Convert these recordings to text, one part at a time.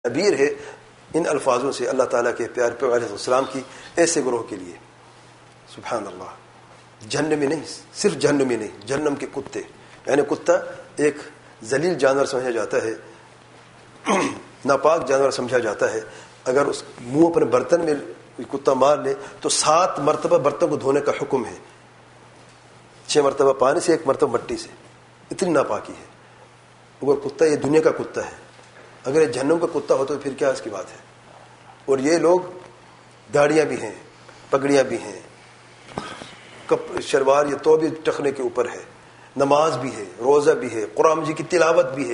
تعبیر ہے ان الفاظوں سے اللہ تعالیٰ کے پیارے پیغمبر علیہ السلام کی ایسے گروہ کے لیے. سبحان اللہ. جہنم میں نہیں, صرف جہنم میں نہیں, جہنم کے کتے, یعنی کتا ایک ذلیل جانور سمجھا جاتا ہے, ناپاک جانور سمجھا جاتا ہے. اگر اس منہ اپنے برتن میں کتا مار لے تو 7 مرتبہ برتن کو دھونے کا حکم ہے, 6 مرتبہ پانی سے, 1 مرتبہ مٹی سے. اتنی ناپاکی ہے. اگر کتا یہ دنیا کا کتا ہے, اگر یہ جہنم کا کتا ہو تو پھر کیا اس کی بات ہے. اور یہ لوگ داڑیاں بھی ہیں, پگڑیاں بھی ہیں, شلوار یہ تو بھی ٹخنے کے اوپر ہے, نماز بھی ہے, روزہ بھی ہے, قرآن جی کی تلاوت بھی ہے.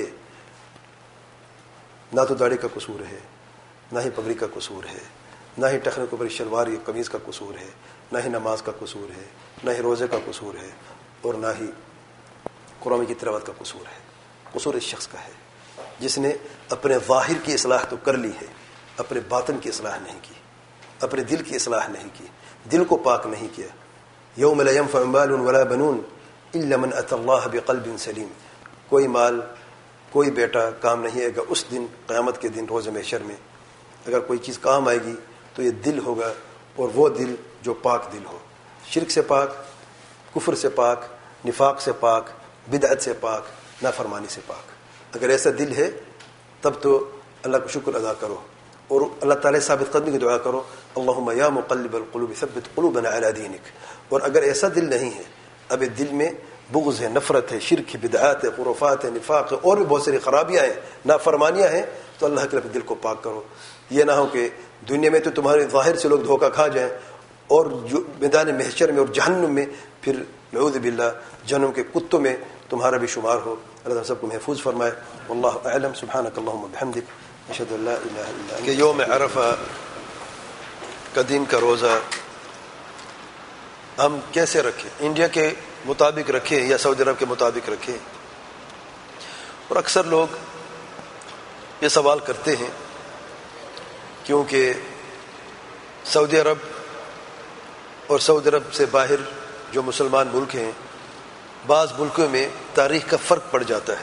نہ تو داڑھی کا قصور ہے, نہ ہی پگڑی کا قصور ہے, نہ ہی ٹخنے کے اوپر شلوار یا قمیض کا قصور ہے, نہ ہی نماز کا قصور ہے, نہ ہی روزے کا قصور ہے, اور نہ ہی قرآن کی تلاوت کا قصور ہے. قصور اس شخص کا ہے جس نے اپنے ظاہر کی اصلاح تو کر لی ہے, اپنے باطن کی اصلاح نہیں کی, اپنے دل کی اصلاح نہیں کی, دل کو پاک نہیں کیا. یوم لا ينفع مال ولا بنون الا من اتى الله بقلب سلیم. کوئی مال, کوئی بیٹا کام نہیں آئے گا اس دن, قیامت کے دن, روز محشر میں. اگر کوئی چیز کام آئے گی تو یہ دل ہوگا, اور وہ دل جو پاک دل ہو, شرک سے پاک, کفر سے پاک, نفاق سے پاک, بدعت سے پاک, نافرمانی سے پاک. اگر ایسا دل ہے تب تو اللہ کا شکر ادا کرو اور اللہ تعالیٰ ثابت قدمی کی دعا کرو, اللہم یا مقلب القلوب ثبت قلوبنا علی دینک. اور اگر ایسا دل نہیں ہے, اب دل میں بغض ہے, نفرت ہے, شرک ہے, بدعات ہے, خرافات ہے, نفاق ہے, اور بھی بہت ساری خرابیاں ہیں, نافرمانیاں ہیں, تو اللہ کے لیے دل کو پاک کرو. یہ نہ ہو کہ دنیا میں تو تمہارے ظاہر سے لوگ دھوکہ کھا جائیں, اور میدان محشر میں اور جہنم میں پھر نعوذ باللہ جہنم کے کتوں میں تمہارا بھی شمار ہو. اللہ تعالیٰ سب کو محفوظ فرمائے. واللہ اعلم. سبحانک اللہم وبحمدک اشہد ان لا الہ الا انت. کہ یوم عرفہ کا دن کا روزہ ہم کیسے رکھیں؟ انڈیا کے مطابق رکھیں یا سعودی عرب کے مطابق رکھیں؟ اور اکثر لوگ یہ سوال کرتے ہیں کیونکہ سعودی عرب اور سعودی عرب سے باہر جو مسلمان ملک ہیں, بعض ملکوں میں تاریخ کا فرق پڑ جاتا ہے.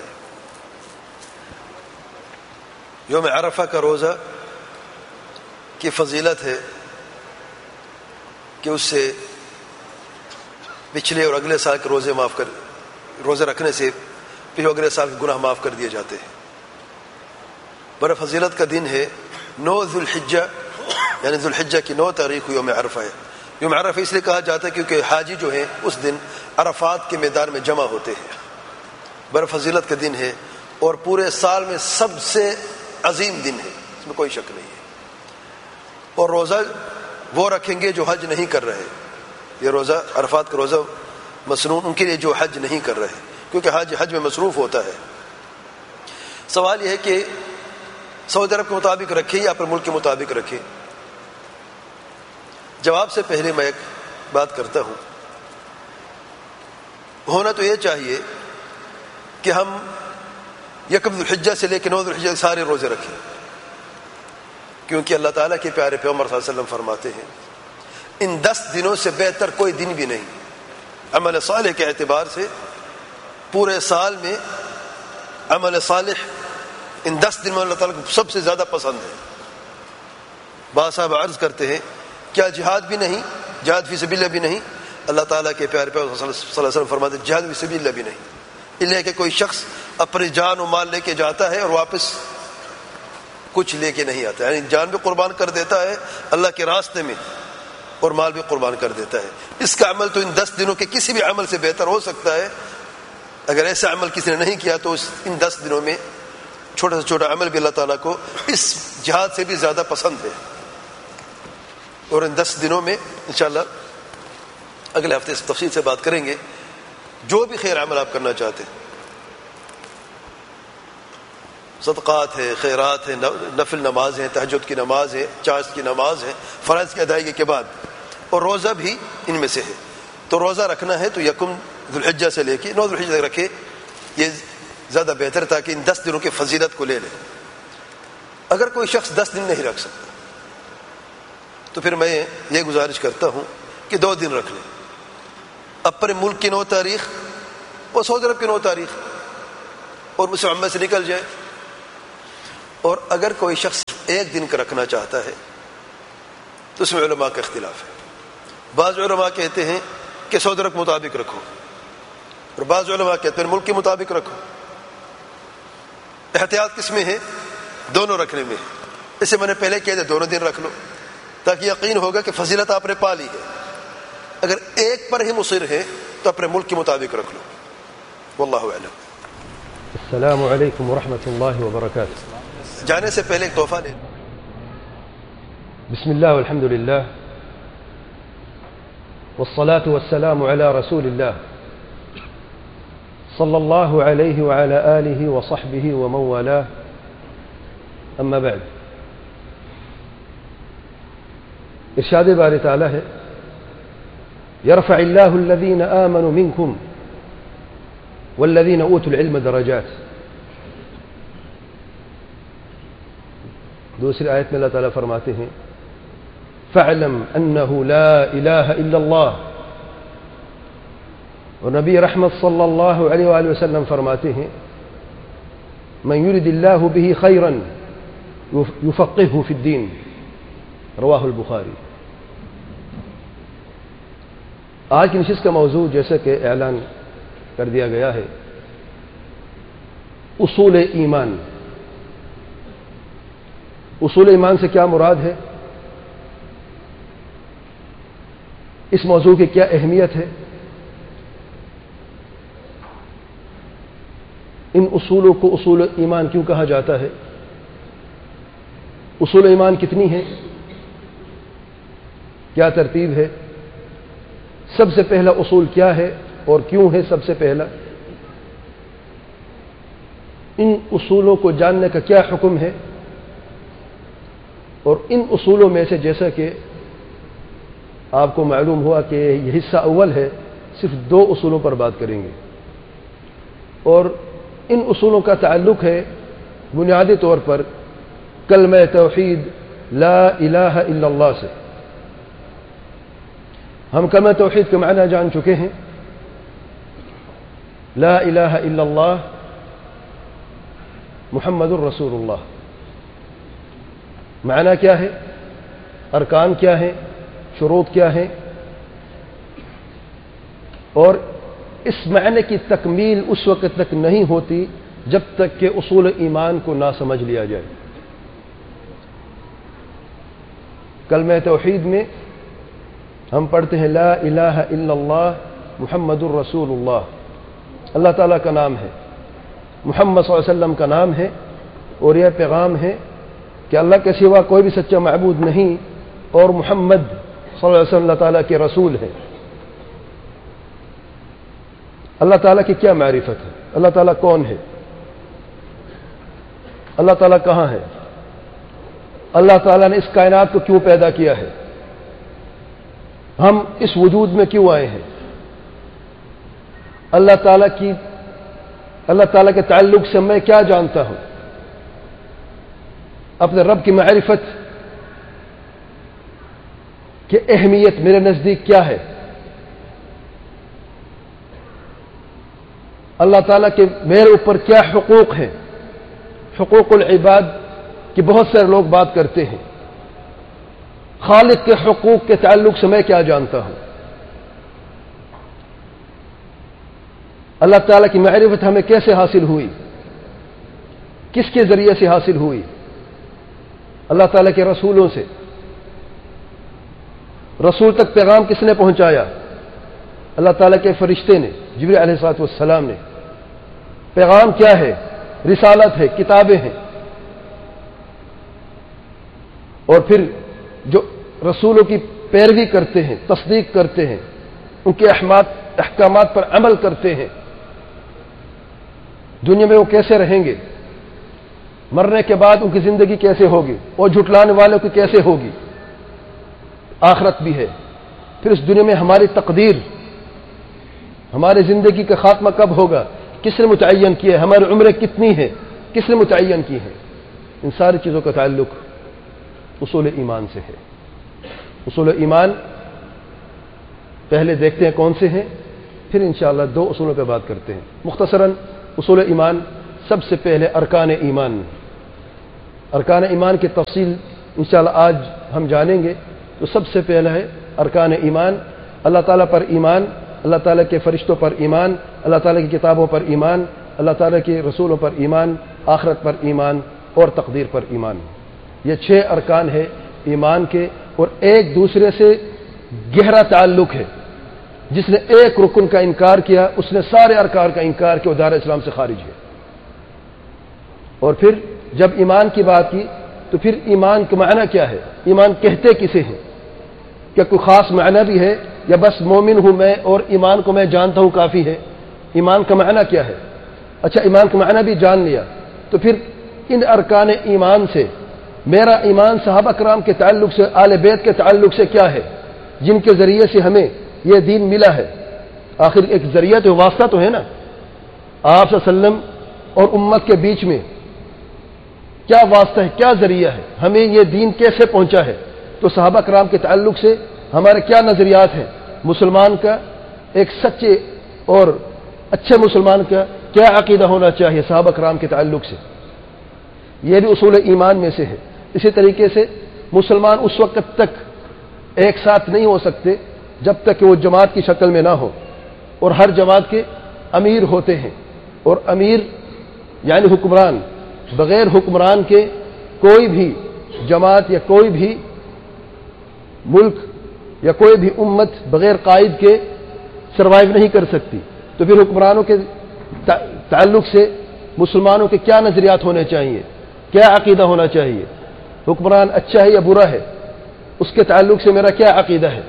یوم عرفہ کا روزہ کی فضیلت ہے کہ اس سے پچھلے اور اگلے سال کے روزے رکھنے سے پھر اگلے سال کے گناہ معاف کر دیے جاتے ہیں. بڑا فضیلت کا دن ہے. 9 ذو الحجہ, یعنی ذو الحجہ کی 9 تاریخ کو یوم عرفہ ہے. یوم عرفہ اس لیے کہا جاتا ہے کیونکہ حاجی جو ہیں اس دن عرفات کے میدان میں جمع ہوتے ہیں. بڑا فضیلت کا دن ہے اور پورے سال میں سب سے عظیم دن ہے, اس میں کوئی شک نہیں ہے. اور روزہ وہ رکھیں گے جو حج نہیں کر رہے. یہ روزہ عرفات کا روزہ مسنون ان کے لیے جو حج نہیں کر رہے, کیونکہ حج میں مصروف ہوتا ہے. سوال یہ ہے کہ سعودی عرب کے مطابق رکھیں یا اپنے ملک کے مطابق رکھیں؟ جواب سے پہلے میں ایک بات کرتا ہوں. ہونا تو یہ چاہیے کہ ہم 1 ذو الحجہ سے لے کے 9 ذو الحجہ سارے روزے رکھیں, کیونکہ اللہ تعالیٰ کے پیارے پیغمبر صلی اللہ علیہ وسلم فرماتے ہیں ان 10 دنوں سے بہتر کوئی دن بھی نہیں. عمل صالح کے اعتبار سے پورے سال میں عمل صالح ان 10 دنوں میں اللہ تعالیٰ کو سب سے زیادہ پسند ہے. بعض صاحب عرض کرتے ہیں کیا جہاد بھی نہیں, جہاد فی سبیل اللہ بھی نہیں؟ اللہ تعالیٰ کے پیارے پیغمبر صلی اللہ علیہ وسلم فرماتے ہیں جہاد فی سبیل اللہ بھی نہیں. اس لیے کہ کوئی شخص اپنی جان و مال لے کے جاتا ہے اور واپس کچھ لے کے نہیں آتا, یعنی جان بھی قربان کر دیتا ہے اللہ کے راستے میں اور مال بھی قربان کر دیتا ہے. اس کا عمل تو ان 10 دنوں کے کسی بھی عمل سے بہتر ہو سکتا ہے. اگر ایسا عمل کسی نے نہیں کیا تو ان 10 دنوں میں چھوٹا سے چھوٹا عمل بھی اللہ تعالیٰ کو اس جہاد سے بھی زیادہ پسند ہے. اور ان 10 دنوں میں انشاءاللہ اگلے ہفتے سے تفصیل سے بات کریں گے. جو بھی خیر عمل آپ کرنا چاہتے ہیں, صدقات ہے, خیرات ہے, نفل نماز ہے, تہجد کی نماز ہے, چاشت کی نماز ہے, فرائض کی ادائیگی کے بعد, اور روزہ بھی ان میں سے ہے. تو روزہ رکھنا ہے تو 1 ذو الحجہ سے لے کے 9 ذو الحجہ تک رکھے, یہ زیادہ بہتر تاکہ ان 10 دنوں کی فضیلت کو لے لیں. اگر کوئی شخص 10 دن نہیں رکھ سکتا تو پھر میں یہ گزارش کرتا ہوں کہ 2 دن رکھ لیں. اپنے ملک کی 9 تاریخ اور سعودی عرب کی 9 تاریخ, اور مسلمان سے نکل جائے. اور اگر کوئی شخص ایک دن کا رکھنا چاہتا ہے تو اس میں علماء کا اختلاف ہے. بعض علماء کہتے ہیں کہ سعودی کے مطابق رکھو، اور بعض علماء کہتے ہیں ملک کے مطابق رکھو. احتیاط کس میں ہے؟ دونوں رکھنے میں ہے. اسے میں نے پہلے کہہ دیا دونوں دن رکھ لو تاکہ یقین ہوگا کہ فضیلت آپ نے پا لی ہے. اگر ایک پر ہی مصر ہے تو اپنے ملک کے مطابق رکھ لو. واللہ اعلم. السلام علیکم ورحمۃ اللہ وبرکاتہ. جانے سے پہلے ایک تحفہ لے. بسم اللہ والحمد للہ والصلاة والسلام على رسول اللہ صلی اللہ علیہ وعلى آلہ وصحبہ ومن والاه. اما بعد. ارشاد باری تعالی ہے يرفع الله الذين آمنوا منكم والذين أوتوا العلم درجات. دوسری آیت میں اللہ تعالیٰ فرماتے ہیں فَاعْلَمْ أَنَّهُ لَا إِلَهَ إِلَّا اللَّهُ. اور نبی رحمت صلی اللہ علیہ وآلہ وسلم فرماتے ہیں مَنْ يُرِدِ اللَّهُ بِهِ خَيْرًا يُفَقِّهُ فِي الدِّينِ. رواہ البخاری. آج کی نشست کا موضوع جیسا کہ اعلان کر دیا گیا ہے اصول ایمان. اصول ایمان سے کیا مراد ہے، اس موضوع کی کیا اہمیت ہے، ان اصولوں کو اصول ایمان کیوں کہا جاتا ہے، اصول ایمان کتنی ہے، کیا ترتیب ہے، سب سے پہلا اصول کیا ہے اور کیوں ہے سب سے پہلا، ان اصولوں کو جاننے کا کیا حکم ہے. اور ان اصولوں میں سے جیسا کہ آپ کو معلوم ہوا کہ یہ حصہ اول ہے، صرف 2 اصولوں پر بات کریں گے، اور ان اصولوں کا تعلق ہے بنیادی طور پر کلمہ توحید لا الہ الا اللہ سے. ہم کلمہ توحید کے معنی جان چکے ہیں. لا الہ الا اللہ محمد الرسول اللہ. معنی کیا ہے، ارکان کیا ہے، شروط کیا ہے، اور اس معنی کی تکمیل اس وقت تک نہیں ہوتی جب تک کہ اصول ایمان کو نہ سمجھ لیا جائے. کلمہ توحید میں ہم پڑھتے ہیں لا الہ الا اللہ محمد الرسول اللہ. اللہ تعالیٰ کا نام ہے، محمد صلی اللہ علیہ وسلم کا نام ہے، اور یہ پیغام ہے کہ اللہ کے سوا کوئی بھی سچا معبود نہیں، اور محمد صلی اللہ علیہ وسلم اللہ تعالیٰ کے رسول ہیں. اللہ تعالیٰ کی کیا معرفت ہے، اللہ تعالیٰ کون ہے، اللہ تعالیٰ کہاں ہے، اللہ تعالیٰ نے اس کائنات کو کیوں پیدا کیا ہے، ہم اس وجود میں کیوں آئے ہیں، اللہ تعالیٰ کے تعلق سے میں کیا جانتا ہوں، اپنے رب کی معرفت کی اہمیت میرے نزدیک کیا ہے، اللہ تعالیٰ کے میرے اوپر کیا حقوق ہیں. حقوق العباد کی بہت سارے لوگ بات کرتے ہیں. خالق کے حقوق کے تعلق سے میں کیا جانتا ہوں. اللہ تعالیٰ کی معرفت ہمیں کیسے حاصل ہوئی، کس کے ذریعے سے حاصل ہوئی، اللہ تعالیٰ کے رسولوں سے. رسول تک پیغام کس نے پہنچایا؟ اللہ تعالیٰ کے فرشتے نے، جبریل علیہ الصلوۃ والسلام نے. پیغام کیا ہے؟ رسالت ہے، کتابیں ہیں. اور پھر جو رسولوں کی پیروی کرتے ہیں، تصدیق کرتے ہیں، ان کے احکامات پر عمل کرتے ہیں، دنیا میں وہ کیسے رہیں گے، مرنے کے بعد ان کی زندگی کیسے ہوگی، اور جھٹلانے والوں کی کیسے ہوگی، آخرت بھی ہے. پھر اس دنیا میں ہماری تقدیر، ہماری زندگی کا خاتمہ کب ہوگا، کس نے متعین کیا ہے، ہماری عمریں کتنی ہیں، کس نے متعین کی ہے. ان ساری چیزوں کا تعلق اصول ایمان سے ہے. اصول ایمان پہلے دیکھتے ہیں کون سے ہیں، پھر انشاءاللہ 2 اصولوں پہ بات کرتے ہیں. مختصراً اصول ایمان، سب سے پہلے ارکان ایمان. ارکان ایمان کی تفصیل انشاءاللہ آج ہم جانیں گے. تو سب سے پہلا ہے ارکان ایمان، اللہ تعالیٰ پر ایمان، اللہ تعالیٰ کے فرشتوں پر ایمان، اللہ تعالیٰ کی کتابوں پر ایمان، اللہ تعالیٰ کے رسولوں پر ایمان، آخرت پر ایمان اور تقدیر پر ایمان. یہ 6 ارکان ہے ایمان کے، اور ایک دوسرے سے گہرا تعلق ہے. جس نے ایک رکن کا انکار کیا اس نے سارے ارکان کا انکار کیا، وہ دار اسلام سے خارج ہے. اور پھر جب ایمان کی بات کی تو پھر ایمان کا معنی کیا ہے، ایمان کہتے کسے ہیں، کیا کوئی خاص معنی بھی ہے یا بس مومن ہوں میں اور ایمان کو میں جانتا ہوں کافی ہے؟ ایمان کا معنی کیا ہے؟ اچھا ایمان کا معنی بھی جان لیا تو پھر ان ارکان ایمان سے میرا ایمان صحابہ کرام کے تعلق سے، آل بیت کے تعلق سے کیا ہے، جن کے ذریعے سے ہمیں یہ دین ملا ہے. آخر ایک ذریعہ تو واسطہ تو ہے نا. آپ صلی اللہ علیہ وسلم اور امت کے بیچ میں کیا واسطہ ہے، کیا ذریعہ ہے، ہمیں یہ دین کیسے پہنچا ہے؟ تو صحابہ کرام کے تعلق سے ہمارے کیا نظریات ہیں، مسلمان کا، ایک سچے اور اچھے مسلمان کا کیا عقیدہ ہونا چاہیے صحابہ کرام کے تعلق سے، یہ بھی اصول ایمان میں سے ہے. اسی طریقے سے مسلمان اس وقت تک ایک ساتھ نہیں ہو سکتے جب تک کہ وہ جماعت کی شکل میں نہ ہو، اور ہر جماعت کے امیر ہوتے ہیں، اور امیر یعنی حکمران، بغیر حکمران کے کوئی بھی جماعت یا کوئی بھی ملک یا کوئی بھی امت بغیر قائد کے سروائیو نہیں کر سکتی. تو پھر حکمرانوں کے تعلق سے مسلمانوں کے کیا نظریات ہونے چاہیے، کیا عقیدہ ہونا چاہیے، حکمران اچھا ہے یا برا ہے، اس کے تعلق سے میرا کیا عقیدہ ہے.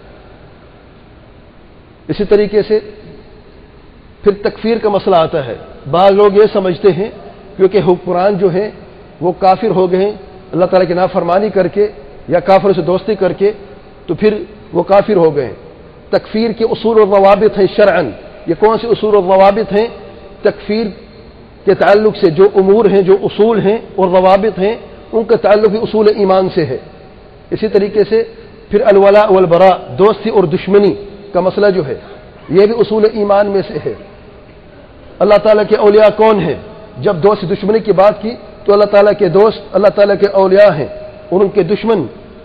اسی طریقے سے پھر تکفیر کا مسئلہ آتا ہے. بعض لوگ یہ سمجھتے ہیں کیونکہ حکمران جو ہیں وہ کافر ہو گئے ہیں اللہ تعالیٰ کی نافرمانی کر کے یا کافروں سے دوستی کر کے، تو پھر وہ کافر ہو گئے ہیں. تکفیر کے اصول و ضوابط ہیں شرعاً. یہ کون سے اصول و ضوابط ہیں؟ تکفیر کے تعلق سے جو امور ہیں، جو اصول ہیں اور ضوابط ہیں، ان کا تعلق بھی اصول ایمان سے ہے. اسی طریقے سے پھر الولاء والبراء، دوستی اور دشمنی کا مسئلہ جو ہے یہ بھی اصول ایمان میں سے ہے. اللہ تعالیٰ کے اولیاء کون ہیں؟ جب دوست دشمنی کی بات کی تو اللہ تعالیٰ کے دوست اللہ تعالیٰ کے اولیاء ہیں، اور ان کے دشمن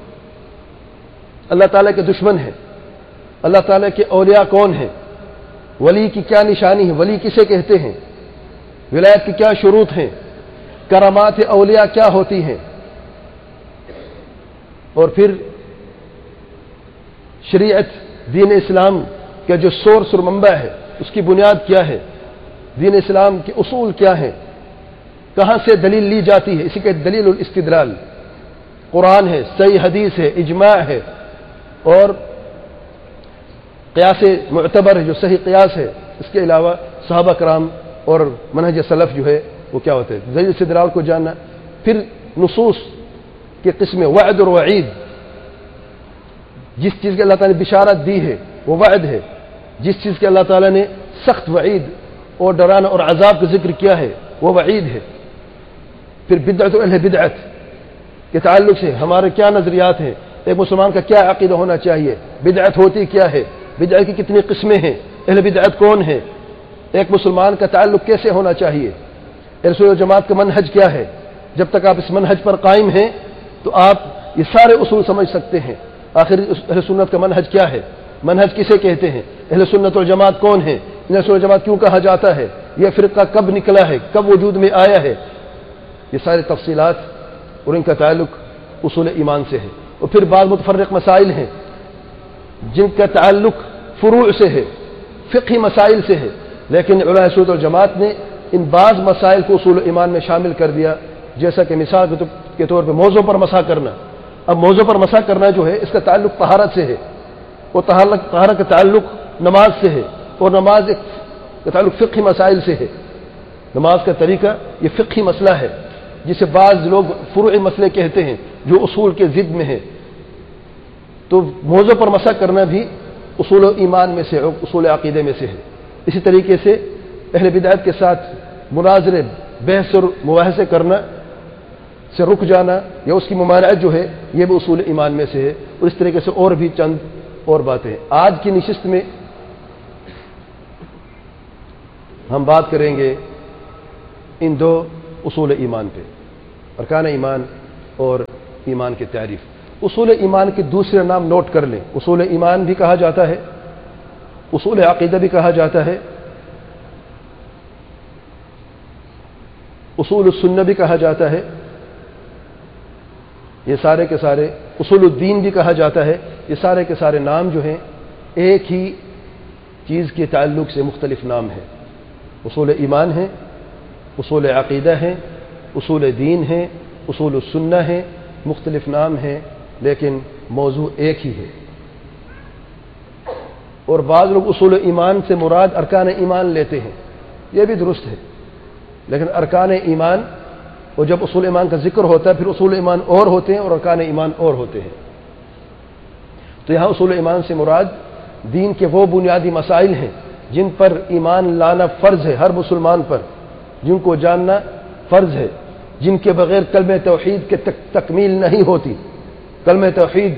اللہ تعالیٰ کے دشمن ہیں. اللہ تعالیٰ کے اولیاء کون ہیں؟ ولی کی کیا نشانی ہے، ولی کسے کہتے ہیں، ولایت کی کیا شروط ہیں، کرامات اولیاء کیا ہوتی ہیں، اور پھر شریعت دین اسلام کا جو سورس اور منبع ہے اس کی بنیاد کیا ہے، دین اسلام کے اصول کیا ہیں، کہاں سے دلیل لی جاتی ہے. اسی کے دلیل الاستدلال قرآن ہے، صحیح حدیث ہے، اجماع ہے، اور قیاس معتبر ہے جو صحیح قیاس ہے. اس کے علاوہ صحابہ کرام اور منہج سلف جو ہے وہ کیا ہوتے ہیں، دلیل استدلال کو جاننا. پھر نصوص کے قسم وعد اور وعید، جس چیز کے اللہ تعالیٰ نے بشارت دی ہے وہ وعد ہے، جس چیز کے اللہ تعالیٰ نے سخت وعید اور ڈرانا اور عذاب کا ذکر کیا ہے وہ وعید ہے. پھر بدعت و اہل بدعت کے تعلق سے ہمارے کیا نظریات ہیں، ایک مسلمان کا کیا عقیدہ ہونا چاہیے، بدعت ہوتی کیا ہے، بدعت کی کتنی قسمیں ہیں، اہل بدعت کون ہے، ایک مسلمان کا تعلق کیسے ہونا چاہیے، رسول جماعت کا منہج کیا ہے. جب تک آپ اس منہج پر قائم ہیں تو آپ یہ سارے اصول سمجھ سکتے ہیں. آخر اہل سنت کا منہج کیا ہے، منہج کسے کہتے ہیں، اہل سنت والجماعت کون ہے، اہل سنت والجماعت کیوں کہا جاتا ہے، یہ فرقہ کب نکلا ہے، کب وجود میں آیا ہے. یہ سارے تفصیلات اور ان کا تعلق اصول ایمان سے ہے. اور پھر بعض متفرق مسائل ہیں جن کا تعلق فروع سے ہے، فقہی مسائل سے ہے، لیکن علماء سنت والجماعت نے ان بعض مسائل کو اصول ایمان میں شامل کر دیا. جیسا کہ مثال کے طور پہ موضوع پر مسح کرنا. اب موضوع پر مسح کرنا جو ہے اس کا تعلق طہارت سے ہے، اور طہارت کا تعلق نماز سے ہے، اور نماز کا تعلق فقہی مسائل سے ہے. نماز کا طریقہ یہ فقہی مسئلہ ہے جسے بعض لوگ فروعی مسئلے کہتے ہیں جو اصول کے ضد میں ہے. تو موضوع پر مسح کرنا بھی اصول ایمان میں سے، اصول عقیدے میں سے ہے. اسی طریقے سے اہل بدعت کے ساتھ مناظرے، بحث اور مباحثے کرنا سے رک جانا یا اس کی ممانعت جو ہے یہ بھی اصول ایمان میں سے ہے. اور اس طریقے سے اور بھی چند اور باتیں ہیں. آج کی نشست میں ہم بات کریں گے ان دو اصول ایمان پہ. ارکان ایمان اور ایمان کی تعریف. اصول ایمان کے دوسرے نام نوٹ کر لیں. اصول ایمان بھی کہا جاتا ہے, اصول عقیدہ بھی کہا جاتا ہے, اصول السنہ بھی کہا جاتا ہے. یہ سارے کے سارے, اصول الدین بھی کہا جاتا ہے. یہ سارے کے سارے نام جو ہیں ایک ہی چیز کے تعلق سے مختلف نام ہیں. اصول ایمان ہیں, اصول عقیدہ ہیں, اصول دین ہیں, اصول السنہ ہیں. مختلف نام ہیں لیکن موضوع ایک ہی ہے. اور بعض لوگ اصول ایمان سے مراد ارکان ایمان لیتے ہیں, یہ بھی درست ہے, لیکن ارکان ایمان, اور جب اصول ایمان کا ذکر ہوتا ہے پھر اصول ایمان اور ہوتے ہیں اور ارکان ایمان اور ہوتے ہیں. تو یہاں اصول ایمان سے مراد دین کے وہ بنیادی مسائل ہیں جن پر ایمان لانا فرض ہے ہر مسلمان پر, جن کو جاننا فرض ہے, جن کے بغیر کلمہ توحید کے تکمیل نہیں ہوتی. کلمہ توحید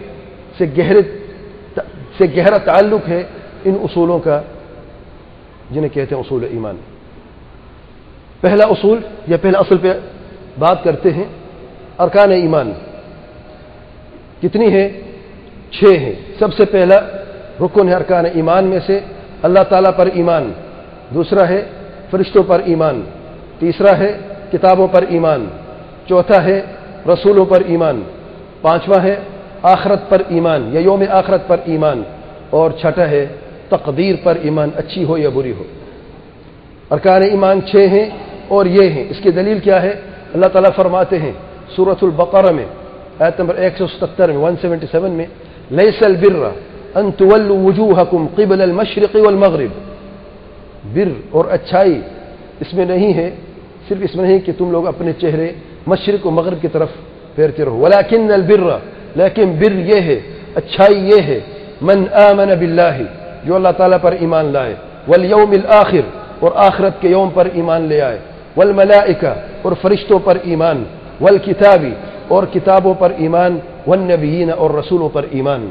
سے گہرا تعلق ہے ان اصولوں کا جنہیں کہتے ہیں اصول ایمان. پہلا اصول یا پہلا اصل پہ بات کرتے ہیں. ارکان ایمان کتنی ہے؟ 6 ہیں. سب سے پہلا رکن ہے ارکان ایمان میں سے اللہ تعالیٰ پر ایمان. دوسرا ہے فرشتوں پر ایمان. تیسرا ہے کتابوں پر ایمان. چوتھا ہے رسولوں پر ایمان. پانچواں ہے آخرت پر ایمان یا یوم آخرت پر ایمان. اور چھٹا ہے تقدیر پر ایمان, اچھی ہو یا بری ہو. ارکان ایمان 6 ہیں اور یہ ہیں. اس کی دلیل کیا ہے؟ اللہ تعالیٰ فرماتے ہیں سورۃ البقرہ میں آیت نمبر 177 میں 177 میں لیس البر ان تولوا وجوہکم قبل المشرق والمغرب. بر اور اچھائی اس میں نہیں ہے, صرف اس میں نہیں کہ تم لوگ اپنے چہرے مشرق و مغرب کی طرف پھیرتے رہو. ولکن البر, لیکن بر یہ ہے, اچھائی یہ ہے, من آمن باللہ, جو اللہ تعالیٰ پر ایمان لائے, والیوم الآخر, اور آخرت کے یوم پر ایمان لے آئے, والملائکہ, اور فرشتوں پر ایمان, والکتاب, اور کتابوں پر ایمان, والنبیین, اور رسولوں پر ایمان.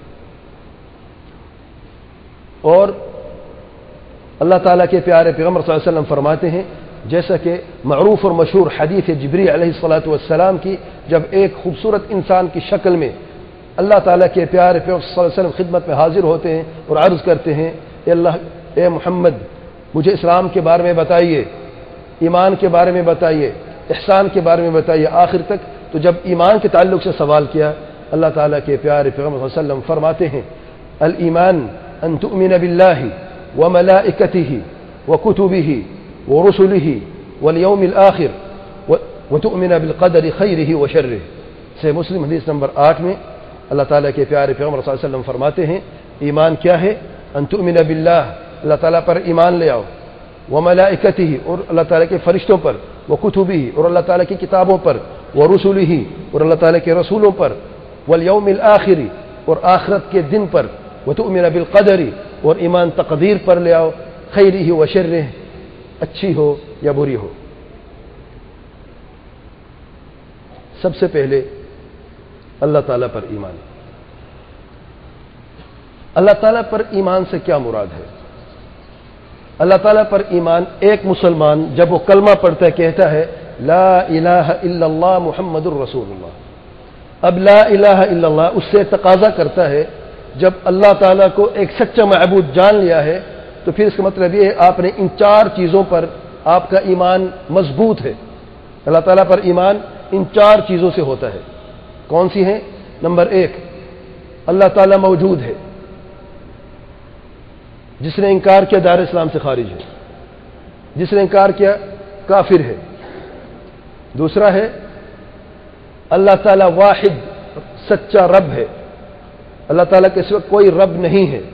اور اللہ تعالیٰ کے پیارے پیغمبر صلی اللہ علیہ وسلم فرماتے ہیں, جیسا کہ معروف اور مشہور حدیث جبریل علیہ الصلاۃ والسلام کی, جب ایک خوبصورت انسان کی شکل میں اللہ تعالیٰ کے پیارے پیغمبر صلی اللہ علیہ وسلم خدمت میں حاضر ہوتے ہیں اور عرض کرتے ہیں اے محمد مجھے اسلام کے بارے میں بتائیے, ایمان کے بارے میں بتائیے, احسان کے بارے میں بتائیے, آخر تک. تو جب ایمان کے تعلق سے سوال کیا, اللہ تعالیٰ کے پیارے پیغمبر صلی اللہ علیہ وسلم فرماتے ہیں الایمان ان تؤمن باللہ وملائکتہ وکتبہ ورسلہ والیوم الآخر وتؤمن بالقدر خیرہ وشرہ. صحیح مسلم حدیث نمبر 8 میں اللہ تعالیٰ کے پیارے پیغمبر صلی اللہ علیہ وسلم فرماتے ہیں ایمان کیا ہے؟ ان تؤمن باللہ, اللہ تعالیٰ پر ایمان لے آؤ, وملائکتہ, اور اللہ تعالیٰ کے فرشتوں پر, وکتبہ, اور اللہ تعالیٰ کی کتابوں پر, ورسلہ, اور اللہ تعالیٰ کے رسولوں پر, والیوم الآخر, اور آخرت کے دن پر, وتؤمن بالقدر, اور ایمان تقدیر پر لے آؤ, خیرہ وشرہ, اچھی ہو یا بری ہو. سب سے پہلے اللہ تعالیٰ پر ایمان. اللہ تعالیٰ پر ایمان سے کیا مراد ہے؟ اللہ تعالیٰ پر ایمان, ایک مسلمان جب وہ کلمہ پڑھتا ہے کہتا ہے لا الہ الا اللہ محمد الرسول اللہ. اب لا الہ الا اللہ اس سے تقاضا کرتا ہے جب اللہ تعالیٰ کو ایک سچا معبود جان لیا ہے تو پھر اس کا مطلب یہ ہے آپ نے ان 4 چیزوں پر آپ کا ایمان مضبوط ہے. اللہ تعالیٰ پر ایمان ان 4 چیزوں سے ہوتا ہے. کون سی ہیں؟ نمبر 1, اللہ تعالیٰ موجود ہے, جس نے انکار کیا دار اسلام سے خارج ہے, جس نے انکار کیا کافر ہے. دوسرا ہے اللہ تعالیٰ واحد سچا رب ہے, اللہ تعالیٰ کے سوا کوئی رب نہیں ہے.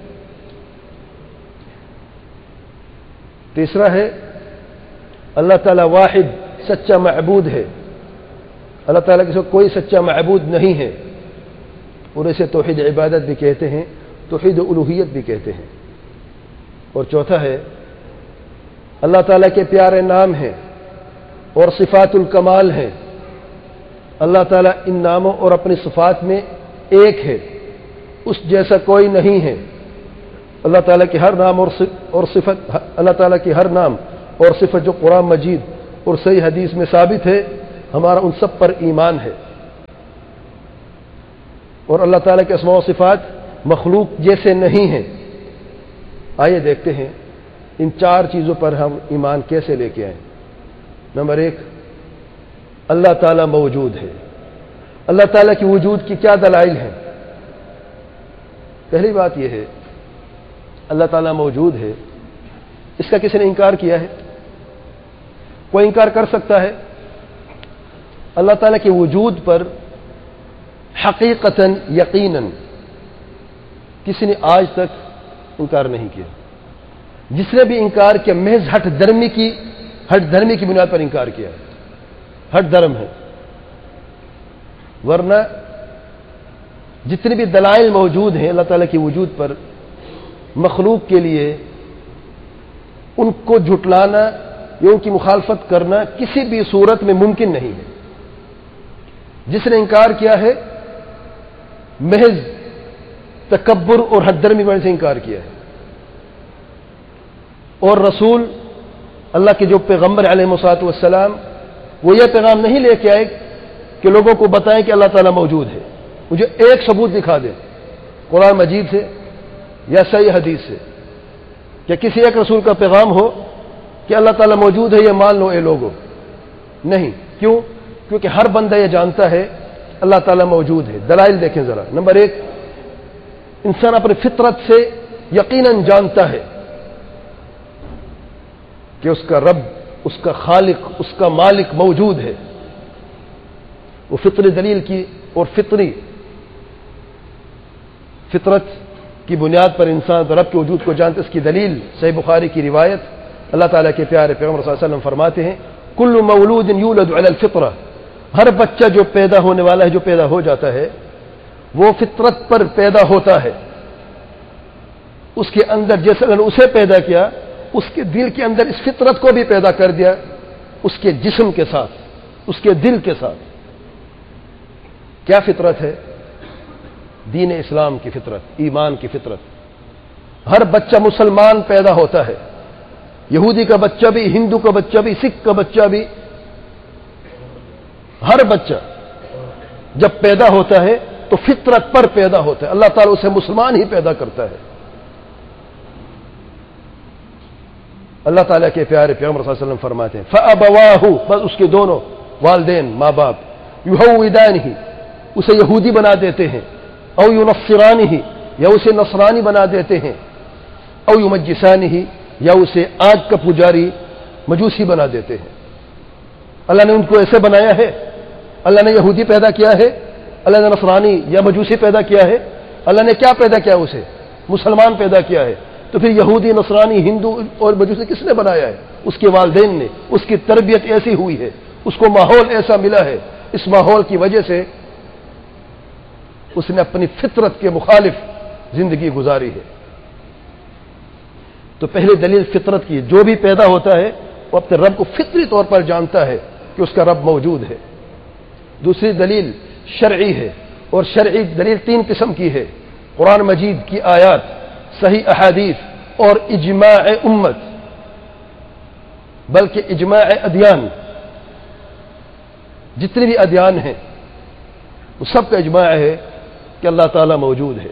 تیسرا ہے اللہ تعالیٰ واحد سچا معبود ہے, اللہ تعالیٰ کے سوا کوئی سچا معبود نہیں ہے, اور اسے توحید عبادت بھی کہتے ہیں, توحید الوہیت بھی کہتے ہیں. اور چوتھا ہے اللہ تعالیٰ کے پیارے نام ہیں اور صفات الکمال ہیں, اللہ تعالیٰ ان ناموں اور اپنی صفات میں ایک ہے, اس جیسا کوئی نہیں ہے. اللہ تعالیٰ کے ہر نام اور صفت, اللہ تعالیٰ کی ہر نام اور صفت جو قرآن مجید اور صحیح حدیث میں ثابت ہے ہمارا ان سب پر ایمان ہے، اور اللہ تعالیٰ کے اسماء و صفات مخلوق جیسے نہیں ہیں۔ آئیے دیکھتے ہیں ان 4 چیزوں پر ہم ایمان کیسے لے کے آئیں۔ نمبر 1، اللہ تعالیٰ موجود ہے۔ اللہ تعالیٰ کی وجود کی کیا دلائل ہیں؟ پہلی بات یہ ہے اللہ تعالیٰ موجود ہے، اس کا کسی نے انکار کیا ہے؟ کوئی انکار کر سکتا ہے؟ اللہ تعالیٰ کے وجود پر حقیقتاً یقیناً کسی نے آج تک انکار نہیں کیا۔ جس نے بھی انکار کیا محض ہٹ دھرمی کی بنیاد پر انکار کیا ہے، ہٹ دھرم ہے، ورنہ جتنے بھی دلائل موجود ہیں اللہ تعالیٰ کے وجود پر، مخلوق کے لیے ان کو جھٹلانا یا ان کی مخالفت کرنا کسی بھی صورت میں ممکن نہیں ہے۔ جس نے انکار کیا ہے محض تکبر اور حد درمی کی وجہ سے انکار کیا ہے، اور رسول اللہ کے جو پیغمبر علیہ الصلوۃ والسلام وہ یہ پیغام نہیں لے کے آئے کہ لوگوں کو بتائیں کہ اللہ تعالیٰ موجود ہے۔ مجھے ایک ثبوت دکھا دیں قرآن مجید سے یا صحیح حدیث سے کہ کسی ایک رسول کا پیغام ہو کہ اللہ تعالیٰ موجود ہے، یہ مان لو اے لوگوں۔ نہیں، کیوں؟ کیونکہ ہر بندہ یہ جانتا ہے اللہ تعالیٰ موجود ہے۔ دلائل دیکھیں ذرا۔ نمبر 1، انسان اپنی فطرت سے یقیناً جانتا ہے کہ اس کا رب، اس کا خالق، اس کا مالک موجود ہے۔ وہ فطری دلیل کی اور فطرت کی بنیاد پر انسان رب کے وجود کو جانتے۔ اس کی دلیل صحیح بخاری کی روایت، اللہ تعالیٰ کے پیارے پیغمبر صلی اللہ علیہ وسلم فرماتے ہیں کل مولود یولد علی الفطرہ، ہر بچہ جو پیدا ہونے والا ہے، جو پیدا ہو جاتا ہے، وہ فطرت پر پیدا ہوتا ہے۔ اس کے اندر جیسے اللہ نے اسے پیدا کیا، اس کے دل کے اندر اس فطرت کو بھی پیدا کر دیا، اس کے جسم کے ساتھ، اس کے دل کے ساتھ۔ کیا فطرت ہے؟ دین اسلام کی فطرت، ایمان کی فطرت۔ ہر بچہ مسلمان پیدا ہوتا ہے، یہودی کا بچہ بھی، ہندو کا بچہ بھی، سکھ کا بچہ بھی، ہر بچہ جب پیدا ہوتا ہے تو فطرت پر پیدا ہوتا ہے۔ اللہ تعالیٰ اسے مسلمان ہی پیدا کرتا ہے۔ اللہ تعالیٰ کے پیارے پیغمبر صلی اللہ علیہ وسلم فرماتے ہیں فَأَبَوَاهُ، بس اس کے دونوں والدین، ماں باپ، يُهَوِّدَانِهِ، اسے یہودی بنا دیتے ہیں، او يُنَصِّرَانِهِ، یا اسے نصرانی بنا دیتے ہیں، او يُمَجِّسَانِهِ، یا اسے آگ کا پجاری مجوسی بنا دیتے ہیں۔ اللہ نے ان کو ایسے بنایا ہے؟ اللہ نے یہودی پیدا کیا ہے؟ اللہ نے نصرانی یا مجوسی پیدا کیا ہے؟ اللہ نے کیا پیدا کیا؟ اسے مسلمان پیدا کیا ہے۔ تو پھر یہودی، نصرانی، ہندو اور مجوسی کس نے بنایا ہے؟ اس کے والدین نے۔ اس کی تربیت ایسی ہوئی ہے، اس کو ماحول ایسا ملا ہے، اس ماحول کی وجہ سے اس نے اپنی فطرت کے مخالف زندگی گزاری ہے۔ تو پہلی دلیل فطرت کی، جو بھی پیدا ہوتا ہے وہ اپنے رب کو فطری طور پر جانتا ہے کہ اس کا رب موجود ہے۔ دوسری دلیل شرعی ہے، اور شرعی دلیل 3 قسم کی ہے: قرآن مجید کی آیات، صحیح احادیث، اور اجماع امت، بلکہ اجماع ادیان۔ جتنے بھی ادیان ہیں وہ سب کا اجماع ہے کہ اللہ تعالیٰ موجود ہے۔